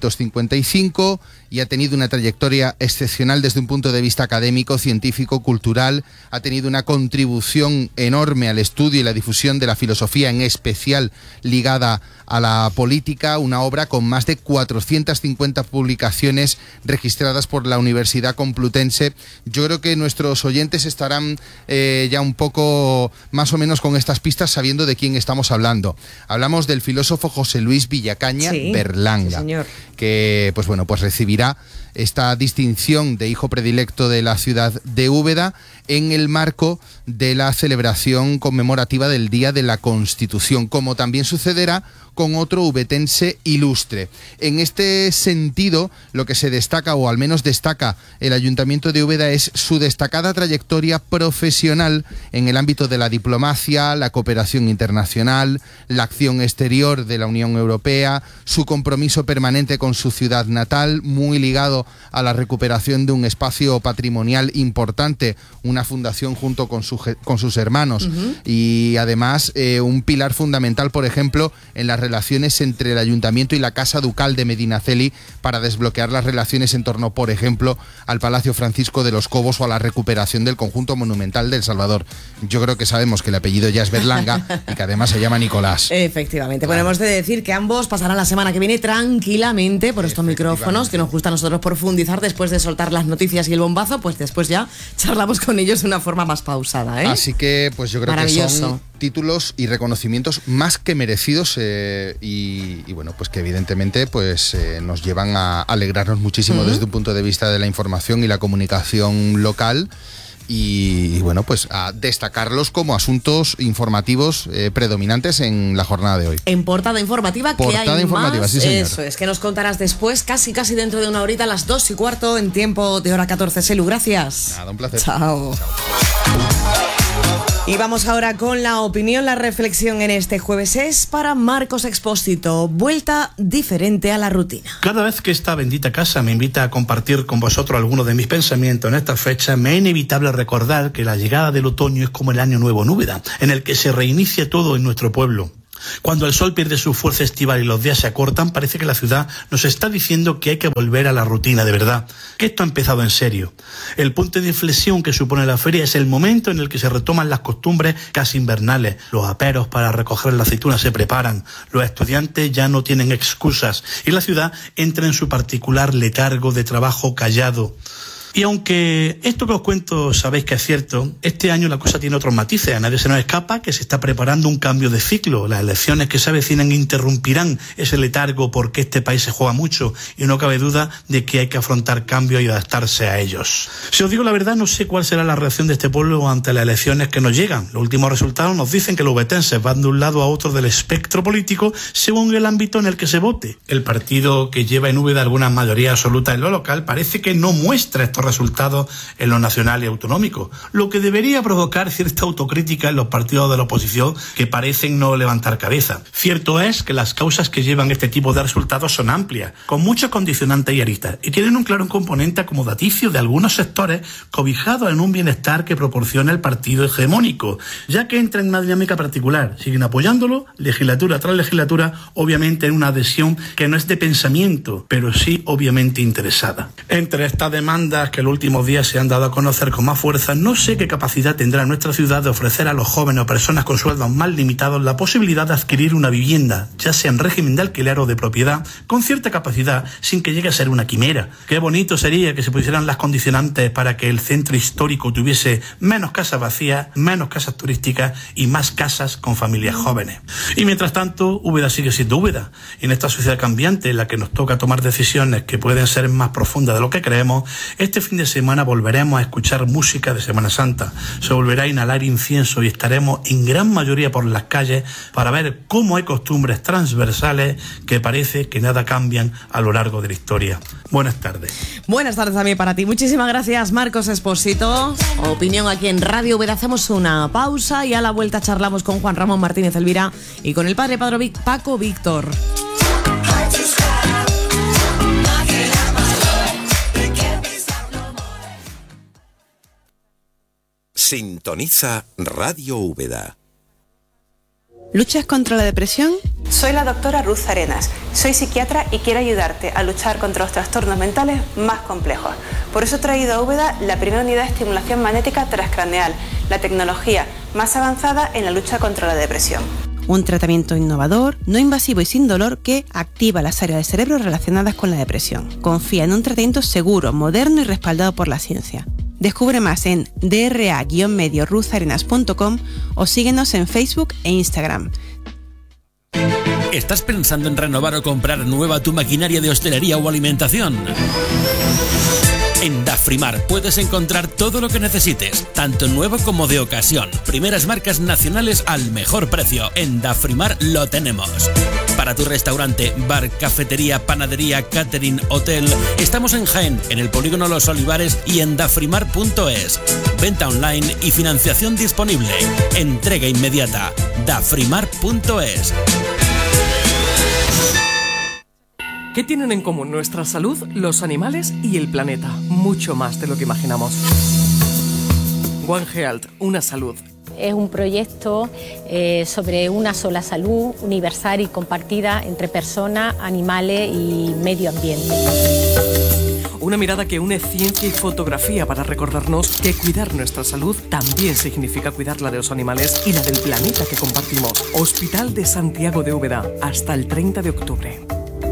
1955 y ha tenido una trayectoria excepcional desde un punto de vista académico, científico, cultural. Ha tenido una contribución enorme al estudio y la difusión de la filosofía, en especial ligada a la política, una obra con más de 450 publicaciones registradas por la Universidad Complutense. Yo creo que nuestros oyentes estarán ya un poco más o menos con estas pistas sabiendo de quién estamos hablando. Hablamos del filósofo José Luis Villacaña Berlanga, sí, que pues recibirá esta distinción de hijo predilecto de la ciudad de Úbeda en el marco de la celebración conmemorativa del Día de la Constitución, como también sucederá con otro ubetense ilustre. En este sentido, lo que se destaca, o al menos destaca el Ayuntamiento de Úbeda, es su destacada trayectoria profesional en el ámbito de la diplomacia, la cooperación internacional, la acción exterior de la Unión Europea, su compromiso permanente con su ciudad natal, muy ligado a la recuperación de un espacio patrimonial importante, una fundación junto con sus hermanos, y además un pilar fundamental, por ejemplo, en las relaciones entre el Ayuntamiento y la Casa Ducal de Medinaceli para desbloquear las relaciones en torno, por ejemplo, al Palacio Francisco de los Cobos o a la recuperación del conjunto monumental del Salvador. Yo creo que sabemos que el apellido ya es Berlanga y que además se llama Nicolás. Efectivamente. Bueno, hemos de decir que ambos pasarán la semana que viene tranquilamente por estos micrófonos, que nos gusta a nosotros profundizar después de soltar las noticias y el bombazo, pues después ya charlamos con ellos de una forma más pausada, ¿eh? Así que pues yo creo que son títulos y reconocimientos más que merecidos y bueno, pues que evidentemente pues nos llevan a alegrarnos muchísimo desde un punto de vista de la información y la comunicación local. y bueno, pues a destacarlos como asuntos informativos predominantes en la jornada de hoy. En portada informativa, que hay más. Sí, señor. Eso es, que nos contarás después, casi dentro de una horita, a las 2:15, en tiempo de hora 14. Selu, gracias. Nada, un placer. Chao. Y vamos ahora con la opinión, la reflexión en este jueves es para Marcos Expósito. Vuelta diferente a la rutina. Cada vez que esta bendita casa me invita a compartir con vosotros algunos de mis pensamientos en esta fecha, me es inevitable recordar que la llegada del otoño es como el año nuevo en Úbeda, en el que se reinicia todo en nuestro pueblo. Cuando el sol pierde su fuerza estival y los días se acortan, parece que la ciudad nos está diciendo que hay que volver a la rutina de verdad, que esto ha empezado en serio. El punto de inflexión que supone la feria es el momento en el que se retoman las costumbres casi invernales. Los aperos para recoger la aceituna se preparan, los estudiantes ya no tienen excusas y la ciudad entra en su particular letargo de trabajo callado. Y aunque esto que os cuento sabéis que es cierto, este año la cosa tiene otros matices. A nadie se nos escapa que se está preparando un cambio de ciclo. Las elecciones que se avecinan interrumpirán ese letargo porque este país se juega mucho y no cabe duda de que hay que afrontar cambios y adaptarse a ellos. Si os digo la verdad, no sé cuál será la reacción de este pueblo ante las elecciones que nos llegan. Los últimos resultados nos dicen que los ubetenses van de un lado a otro del espectro político según el ámbito en el que se vote. El partido que lleva en Úbeda alguna mayoría absoluta en lo local parece que no muestra estos resultados en lo nacional y autonómico, lo que debería provocar cierta autocrítica en los partidos de la oposición que parecen no levantar cabeza. Cierto es que las causas que llevan este tipo de resultados son amplias, con muchos condicionantes y aristas, y tienen un claro componente acomodaticio de algunos sectores cobijados en un bienestar que proporciona el partido hegemónico, ya que entra en una dinámica particular, siguen apoyándolo legislatura tras legislatura, obviamente en una adhesión que no es de pensamiento, pero sí obviamente interesada. Entre estas demandas que en los últimos días se han dado a conocer con más fuerza, no sé qué capacidad tendrá nuestra ciudad de ofrecer a los jóvenes o personas con sueldos más limitados la posibilidad de adquirir una vivienda, ya sea en régimen de alquiler o de propiedad, con cierta capacidad, sin que llegue a ser una quimera. Qué bonito sería que se pusieran las condicionantes para que el centro histórico tuviese menos casas vacías, menos casas turísticas y más casas con familias jóvenes. Y mientras tanto, Úbeda sigue siendo Úbeda. Y en esta sociedad cambiante en la que nos toca tomar decisiones que pueden ser más profundas de lo que creemos, este fin de semana volveremos a escuchar música de Semana Santa, se volverá a inhalar incienso y estaremos en gran mayoría por las calles para ver cómo hay costumbres transversales que parece que nada cambian a lo largo de la historia. Buenas tardes. Buenas tardes también para ti. Muchísimas gracias, Marcos Expósito. Opinión aquí en Radio Úbeda. Hacemos una pausa y a la vuelta charlamos con Juan Ramón Martínez Elvira y con el padre Paco Víctor. Sintoniza Radio Úbeda. ¿Luchas contra la depresión? Soy la doctora Ruth Arenas. Soy psiquiatra y quiero ayudarte a luchar contra los trastornos mentales más complejos. Por eso he traído a Úbeda la primera unidad de estimulación magnética transcraneal, la tecnología más avanzada en la lucha contra la depresión. Un tratamiento innovador, no invasivo y sin dolor que activa las áreas del cerebro relacionadas con la depresión. Confía en un tratamiento seguro, moderno y respaldado por la ciencia. Descubre más en dra-medioruzarenas.com o síguenos en Facebook e Instagram. ¿Estás pensando en renovar o comprar nueva tu maquinaria de hostelería o alimentación? En Dafrimar puedes encontrar todo lo que necesites, tanto nuevo como de ocasión. Primeras marcas nacionales al mejor precio. En Dafrimar lo tenemos. Para tu restaurante, bar, cafetería, panadería, catering, hotel, estamos en Jaén, en el polígono Los Olivares y en dafrimar.es. Venta online y financiación disponible. Entrega inmediata. dafrimar.es. ¿Qué tienen en común nuestra salud, los animales y el planeta? Mucho más de lo que imaginamos. One Health, una salud. Es un proyecto sobre una sola salud, universal y compartida entre personas, animales y medio ambiente. Una mirada que une ciencia y fotografía para recordarnos que cuidar nuestra salud también significa cuidar la de los animales y la del planeta que compartimos. Hospital de Santiago de Úbeda, hasta el 30 de octubre.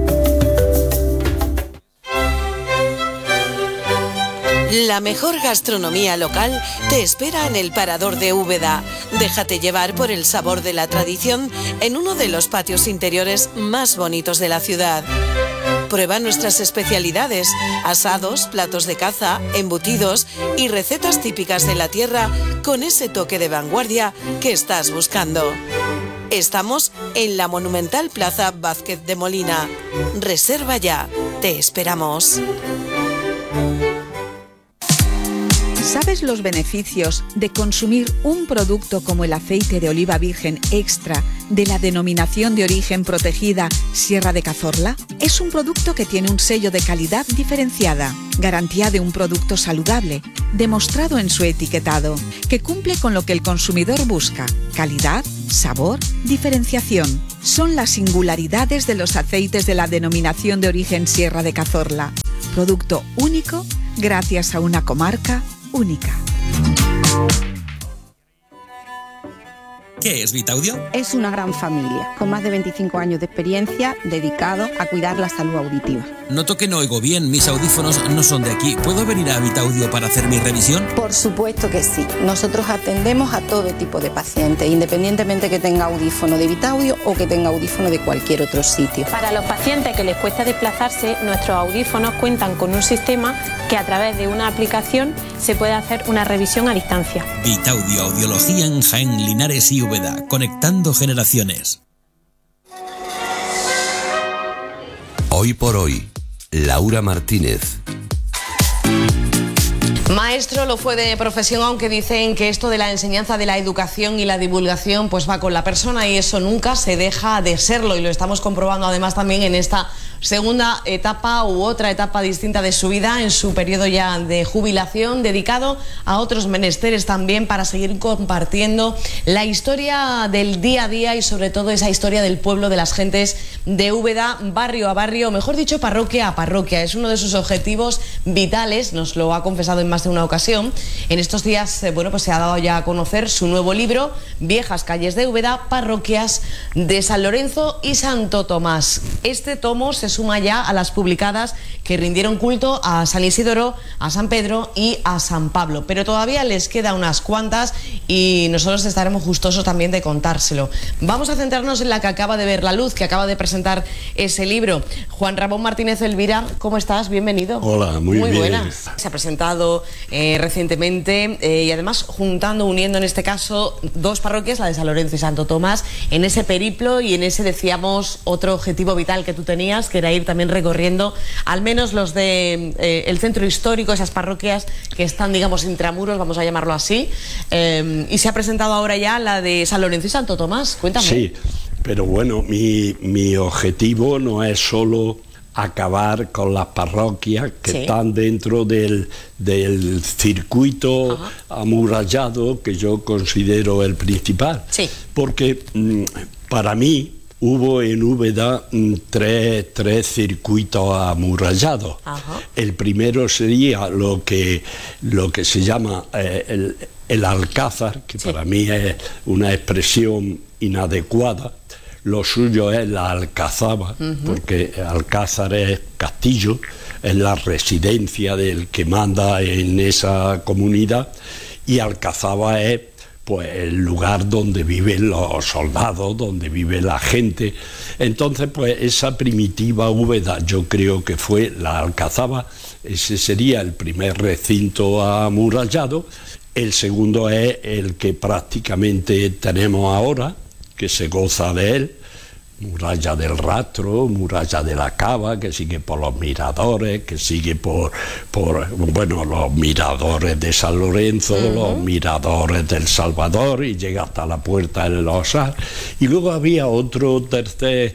La mejor gastronomía local te espera en el Parador de Úbeda. Déjate llevar por el sabor de la tradición en uno de los patios interiores más bonitos de la ciudad. Prueba nuestras especialidades, asados, platos de caza, embutidos y recetas típicas de la tierra con ese toque de vanguardia que estás buscando. Estamos en la monumental Plaza Vázquez de Molina. Reserva ya. Te esperamos. ¿Sabes los beneficios de consumir un producto como el aceite de oliva virgen extra de la denominación de origen protegida Sierra de Cazorla? Es un producto que tiene un sello de calidad diferenciada, garantía de un producto saludable, demostrado en su etiquetado, que cumple con lo que el consumidor busca: calidad, sabor, diferenciación. Son las singularidades de los aceites de la denominación de origen Sierra de Cazorla. Producto único gracias a una comarca única. ¿Qué es Vitaudio? Es una gran familia, con más de 25 años de experiencia, dedicado a cuidar la salud auditiva. Noto que no oigo bien, mis audífonos no son de aquí. ¿Puedo venir a Vitaudio para hacer mi revisión? Por supuesto que sí. Nosotros atendemos a todo tipo de pacientes, independientemente que tenga audífono de Vitaudio o que tenga audífono de cualquier otro sitio. Para los pacientes que les cuesta desplazarse, nuestros audífonos cuentan con un sistema que a través de una aplicación se puede hacer una revisión a distancia. Vitaudio, audiología en Jaén, Linares y Úbeda, conectando generaciones. Hoy por hoy, Laura Martínez. Maestro lo fue de profesión, aunque dicen que esto de la enseñanza, de la educación y la divulgación pues va con la persona, y eso nunca se deja de serlo, y lo estamos comprobando además también en esta segunda etapa u otra etapa distinta de su vida, en su periodo ya de jubilación, dedicado a otros menesteres también, para seguir compartiendo la historia del día a día y sobre todo esa historia del pueblo, de las gentes de Úbeda, barrio a barrio, mejor dicho, parroquia a parroquia. Es uno de sus objetivos vitales, nos lo ha confesado en más de una ocasión. En estos días, bueno, pues se ha dado ya a conocer su nuevo libro, Viejas calles de Úbeda, parroquias de San Lorenzo y Santo Tomás. Este tomo se suma ya a las publicadas que rindieron culto a San Isidoro, a San Pedro y a San Pablo, pero todavía les queda unas cuantas y nosotros estaremos gustosos también de contárselo. Vamos a centrarnos en la que acaba de ver la luz, que acaba de presentar ese libro. Juan Ramón Martínez Elvira, ¿cómo estás? Bienvenido. Hola, muy bien. Buena. Se ha presentado recientemente y además uniendo en este caso dos parroquias, la de San Lorenzo y Santo Tomás, en ese periplo y en ese, decíamos, otro objetivo vital que tú tenías, que era ir también recorriendo al menos los de el centro histórico, esas parroquias que están, digamos, intramuros, vamos a llamarlo así, y se ha presentado ahora ya la de San Lorenzo y Santo Tomás. Cuéntame. Sí, pero bueno, mi objetivo no es solo acabar con las parroquias que están dentro del circuito amurallado, que yo considero el principal, porque para mí hubo en Úbeda tres circuitos amurallados. El primero sería lo que se llama el Alcázar, que para mí es una expresión inadecuada. Lo suyo es la Alcazaba, porque Alcázar es castillo, es la residencia del que manda en esa comunidad, y Alcazaba es pues el lugar donde viven los soldados, donde vive la gente. Entonces, pues esa primitiva Úbeda, yo creo que fue la Alcazaba. Ese sería el primer recinto amurallado. El segundo es el que prácticamente tenemos ahora, que se goza de él, Muralla del Rastro, Muralla de la Cava, que sigue por los miradores, que sigue por los miradores de San Lorenzo, los miradores del Salvador, y llega hasta la Puerta del Osar. Y luego había otro tercer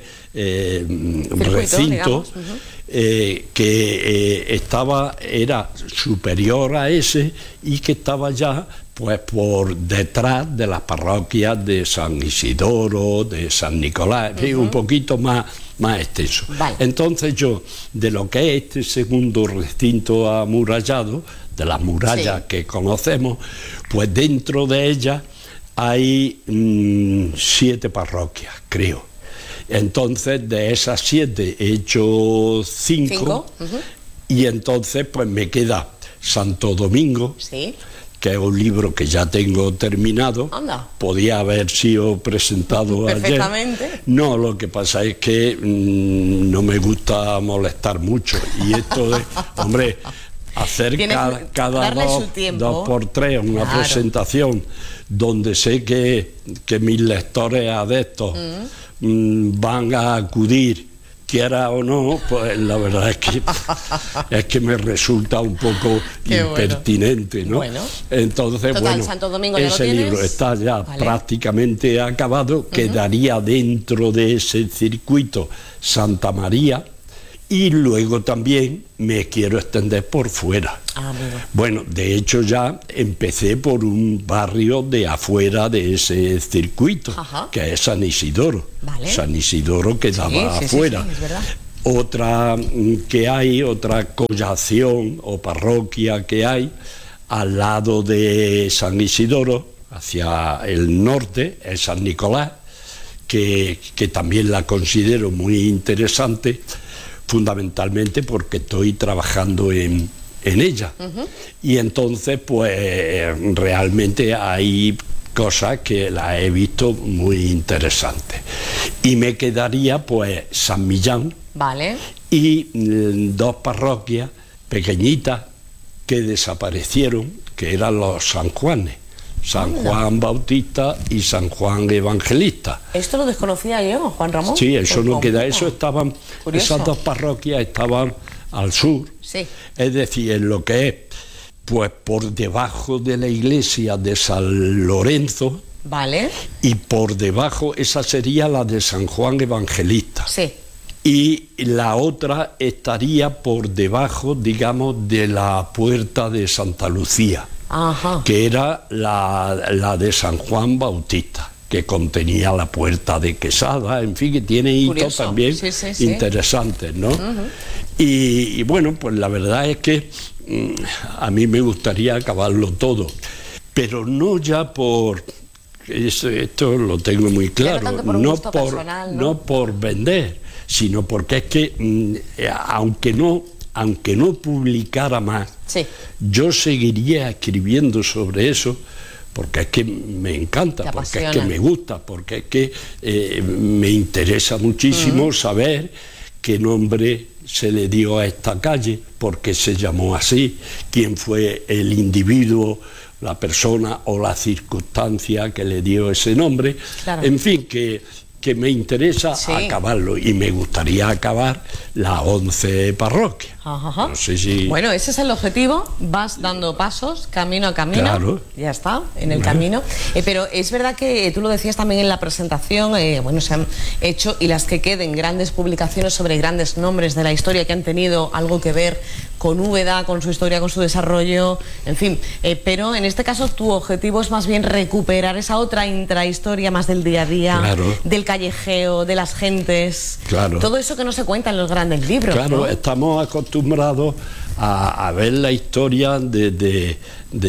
recinto, que era superior a ese y que estaba ya pues por detrás de las parroquias de San Isidoro, de San Nicolás, un poquito más extenso. Entonces yo, de lo que es este segundo recinto amurallado, de las murallas que conocemos, pues dentro de ellas hay 7 parroquias, creo. Entonces de esas 7 he hecho 5. Y entonces pues me queda Santo Domingo, que es un libro que ya tengo terminado. Anda. Podía haber sido presentado ayer. No, lo que pasa es que no me gusta molestar mucho. Y esto de, hombre, hacer cada 2x3 una presentación donde sé que mis lectores adeptos van a acudir, quiera o no, pues la verdad es que me resulta un poco impertinente, ¿no? Bueno. Entonces, total, Santo Domingo, ese libro está ya prácticamente acabado, quedaría dentro de ese circuito Santa María, y luego también me quiero extender por fuera. Bueno, de hecho ya empecé por un barrio de afuera de ese circuito, que es San Isidoro. San Isidoro quedaba afuera. Sí, es verdad. Otra que hay, otra collación o parroquia que hay al lado de San Isidoro, hacia el norte, es San Nicolás, que también la considero muy interesante, fundamentalmente porque estoy trabajando en ella. Y entonces, pues realmente hay cosas que las he visto muy interesantes. Y me quedaría, pues, San Millán y 2 parroquias pequeñitas que desaparecieron, que eran los San Juanes. San Juan Bautista y San Juan Evangelista. Esto lo desconocía yo, Juan Ramón. Sí, eso no queda. Eso estaban, esas 2 parroquias estaban al sur. Sí. Es decir, en lo que es, pues, por debajo de la iglesia de San Lorenzo. Y por debajo, esa sería la de San Juan Evangelista. Sí. Y la otra estaría por debajo, digamos, de la puerta de Santa Lucía. Que era la de San Juan Bautista, que contenía la puerta de Quesada, en fin, que tiene hitos también interesantes, ¿no? Y bueno, pues la verdad es que a mí me gustaría acabarlo todo, pero no ya por... Esto lo tengo muy claro, no por vender, sino porque es que aunque no publicara más, yo seguiría escribiendo sobre eso, porque es que me encanta, porque es que me gusta, porque es que me interesa muchísimo saber qué nombre se le dio a esta calle, por qué se llamó así, quién fue el individuo, la persona o la circunstancia que le dio ese nombre. En fin, que me interesa acabarlo, y me gustaría acabar las 11 parroquias. No sé si... Bueno, ese es el objetivo, vas dando pasos, camino a camino, ya está, en el camino. Pero es verdad que tú lo decías también en la presentación, bueno, se han hecho, y las que queden, grandes publicaciones sobre grandes nombres de la historia que han tenido algo que ver con Úbeda, con su historia, con su desarrollo, en fin. Pero en este caso tu objetivo es más bien recuperar esa otra intrahistoria más del día a día, del callejeo, de las gentes, todo eso que no se cuenta en los grandes libros. Estamos acostumbrados a ver la historia de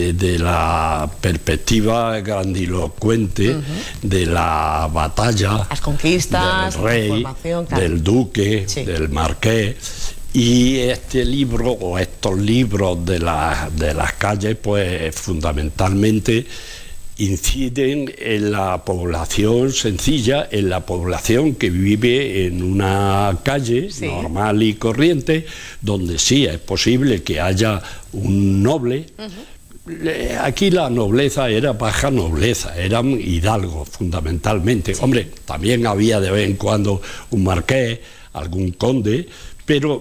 la perspectiva grandilocuente de la batalla, las conquistas, del rey, del duque, del marqués. Y este libro, o estos libros de las calles, pues fundamentalmente inciden en la población sencilla, en la población que vive en una calle normal y corriente, donde sí es posible que haya un noble. Aquí la nobleza era baja nobleza, eran hidalgos fundamentalmente. Hombre, también había de vez en cuando un marqués, algún conde, pero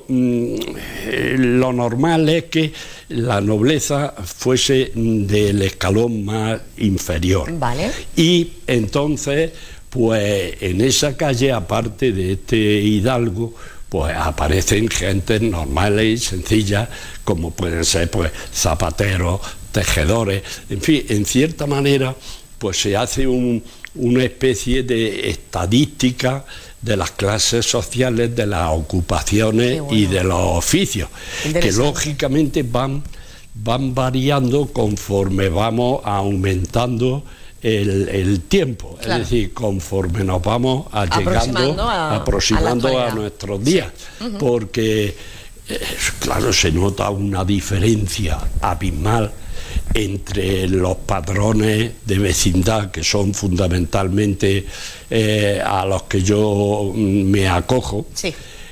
lo normal es que la nobleza fuese del escalón más inferior. Y entonces, pues en esa calle, aparte de este hidalgo, pues aparecen gentes normales y sencillas, como pueden ser, pues, zapateros, tejedores, en fin, en cierta manera, pues se hace una especie de estadística de las clases sociales, de las ocupaciones y de los oficios, que lógicamente van variando conforme vamos aumentando el tiempo, es decir, conforme nos vamos aproximando a nuestros días, porque claro, se nota una diferencia abismal entre los padrones de vecindad, que son fundamentalmente a los que yo me acojo, sí.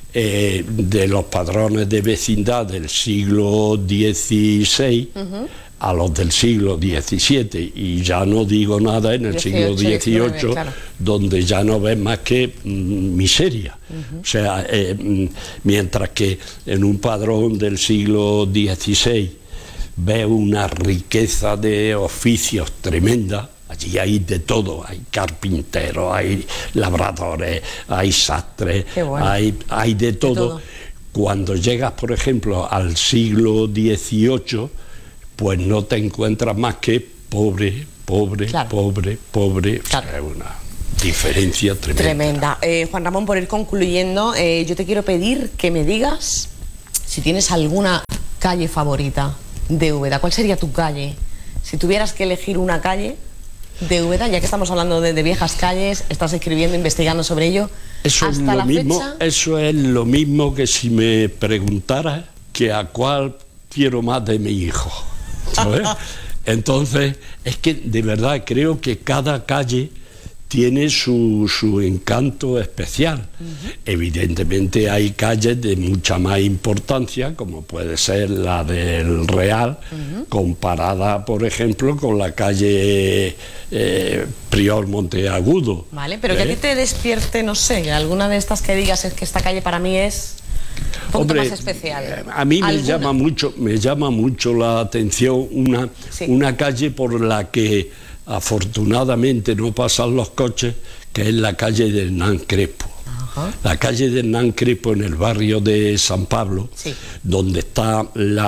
De los padrones de vecindad del siglo XVI a los del siglo XVII, y ya no digo nada en el siglo XVIII, claro, donde ya no ves más que miseria. O sea, mientras que en un padrón del siglo XVI ves una riqueza de oficios tremenda. Allí hay de todo, hay carpinteros, hay labradores, hay sastres, bueno, hay de todo. Cuando llegas, por ejemplo, al siglo XVIII, pues no te encuentras más que pobre, claro, pobre. Claro. O sea, una diferencia tremenda. Juan Ramón, por ir concluyendo, yo te quiero pedir que me digas si tienes alguna calle favorita de Úbeda. ¿Cuál sería tu calle? Si tuvieras que elegir una calle de Úbeda, ya que estamos hablando de viejas calles, estás escribiendo, investigando sobre ello. Eso es lo mismo, eso es lo mismo que si me preguntara que a cuál quiero más de mi hijo, ¿sabes? Entonces, es que de verdad creo que cada calle tiene su encanto especial. Evidentemente hay calles de mucha más importancia, como puede ser la del Real, comparada, por ejemplo, con la calle Prior Monteagudo. Vale, pero que a ti te despierte, no sé, alguna de estas que digas es que esta calle para mí es un poquito más especial. A mí me llama mucho la atención una calle por la que afortunadamente no pasan los coches, que es la calle de Hernán Crespo. La calle de Hernán Crespo, en el barrio de San Pablo, donde está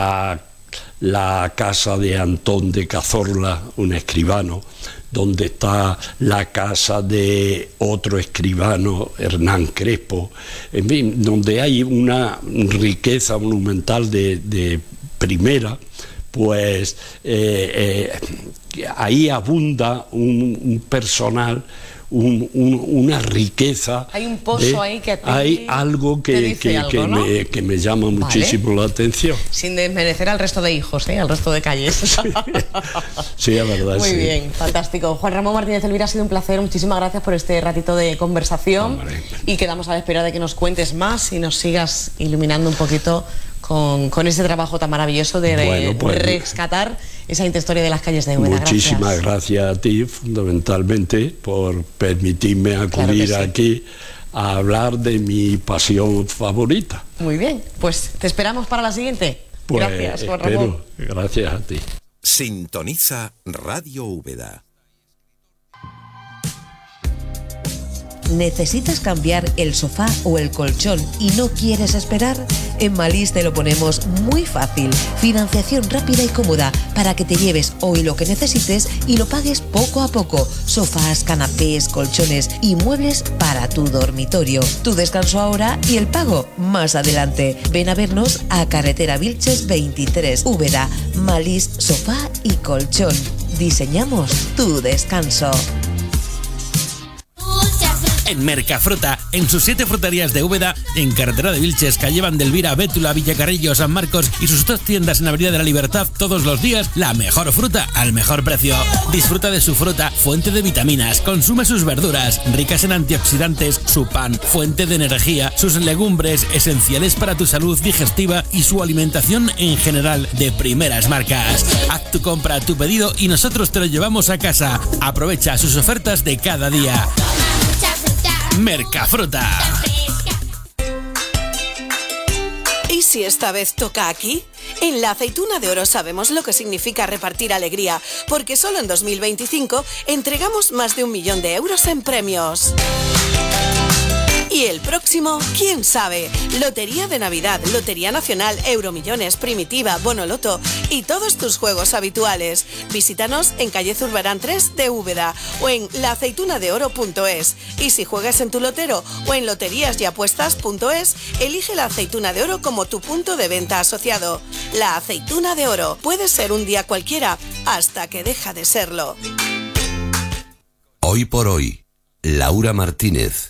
la casa de Antón de Cazorla, un escribano, donde está la casa de otro escribano, Hernán Crespo, en fin, donde hay una riqueza monumental de primera. Pues ahí abunda un personal, una riqueza. Hay un pozo ahí que a ti hay algo que me llama muchísimo la atención. Sin desmerecer al resto de hijos, al resto de calles. Sí, es verdad. Muy bien, fantástico. Juan Ramón Martínez Elvira, ha sido un placer. Muchísimas gracias por este ratito de conversación. Y quedamos a la espera de que nos cuentes más y nos sigas iluminando un poquito con ese trabajo tan maravilloso de rescatar esa historia de las calles de Úbeda. Muchísimas gracias a ti, fundamentalmente, por permitirme acudir aquí a hablar de mi pasión favorita. Muy bien, pues te esperamos para la siguiente. Gracias, Juan Ramón. Gracias a ti. Sintoniza Radio Úbeda. ¿Necesitas cambiar el sofá o el colchón y no quieres esperar? En Malís te lo ponemos muy fácil. Financiación rápida y cómoda para que te lleves hoy lo que necesites y lo pagues poco a poco. Sofás, canapés, colchones y muebles para tu dormitorio. Tu descanso ahora y el pago más adelante. Ven a vernos a Carretera Vilches 23, Úbeda. Malís Sofá y Colchón. Diseñamos tu descanso. En Mercafruta, en sus 7 fruterías de Úbeda, en Carretera de Vilches, Calle Vandelvira, Bétula, Villacarrillo, San Marcos y sus 2 tiendas en Avenida de la Libertad, todos los días, la mejor fruta al mejor precio. Disfruta de su fruta, fuente de vitaminas, consume sus verduras, ricas en antioxidantes, su pan, fuente de energía, sus legumbres, esenciales para tu salud digestiva y su alimentación en general de primeras marcas. Haz tu compra, tu pedido y nosotros te lo llevamos a casa. Aprovecha sus ofertas de cada día. Mercafruta. ¿Y si esta vez toca aquí? En la Aceituna de Oro sabemos lo que significa repartir alegría, porque solo en 2025 entregamos más de 1 millón de euros en premios. Y el próximo, quién sabe, Lotería de Navidad, Lotería Nacional, Euromillones, Primitiva, Bonoloto y todos tus juegos habituales. Visítanos en calle Zurbarán 3 de Úbeda o en laaceitunadeoro.es. Y si juegas en tu lotero o en loteríasapuestas.es, elige la Aceituna de Oro como tu punto de venta asociado. La Aceituna de Oro puede ser un día cualquiera hasta que deja de serlo. Hoy por hoy, Laura Martínez.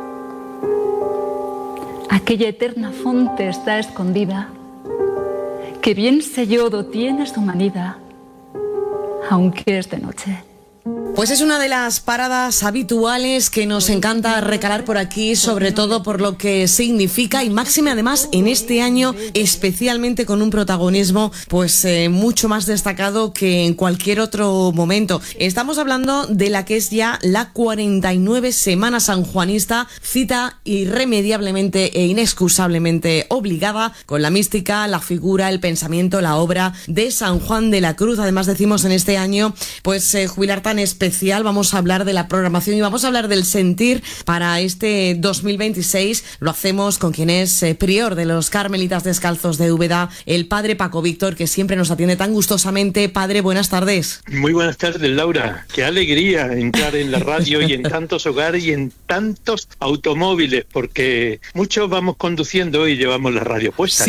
Aquella eterna fonte está escondida, que bien sellado tiene su manida, aunque es de noche. Pues es una de las paradas habituales que nos encanta recalar por aquí, sobre todo por lo que significa y máxime además en este año, especialmente con un protagonismo pues mucho más destacado que en cualquier otro momento. Estamos hablando de la que es ya la 49 Semana Sanjuanista, cita irremediablemente e inexcusablemente obligada con la mística, la figura, el pensamiento, la obra de San Juan de la Cruz. Además decimos en este año pues jubilar tan especial. Vamos a hablar de la programación y vamos a hablar del sentir para este 2026. Lo hacemos con quien es prior de los Carmelitas Descalzos de Úbeda, el padre Paco Víctor, que siempre nos atiende tan gustosamente. Padre, buenas tardes. Muy buenas tardes, Laura. Qué alegría entrar en la radio y en tantos hogares y en tantos automóviles, porque muchos vamos conduciendo y llevamos la radio puesta.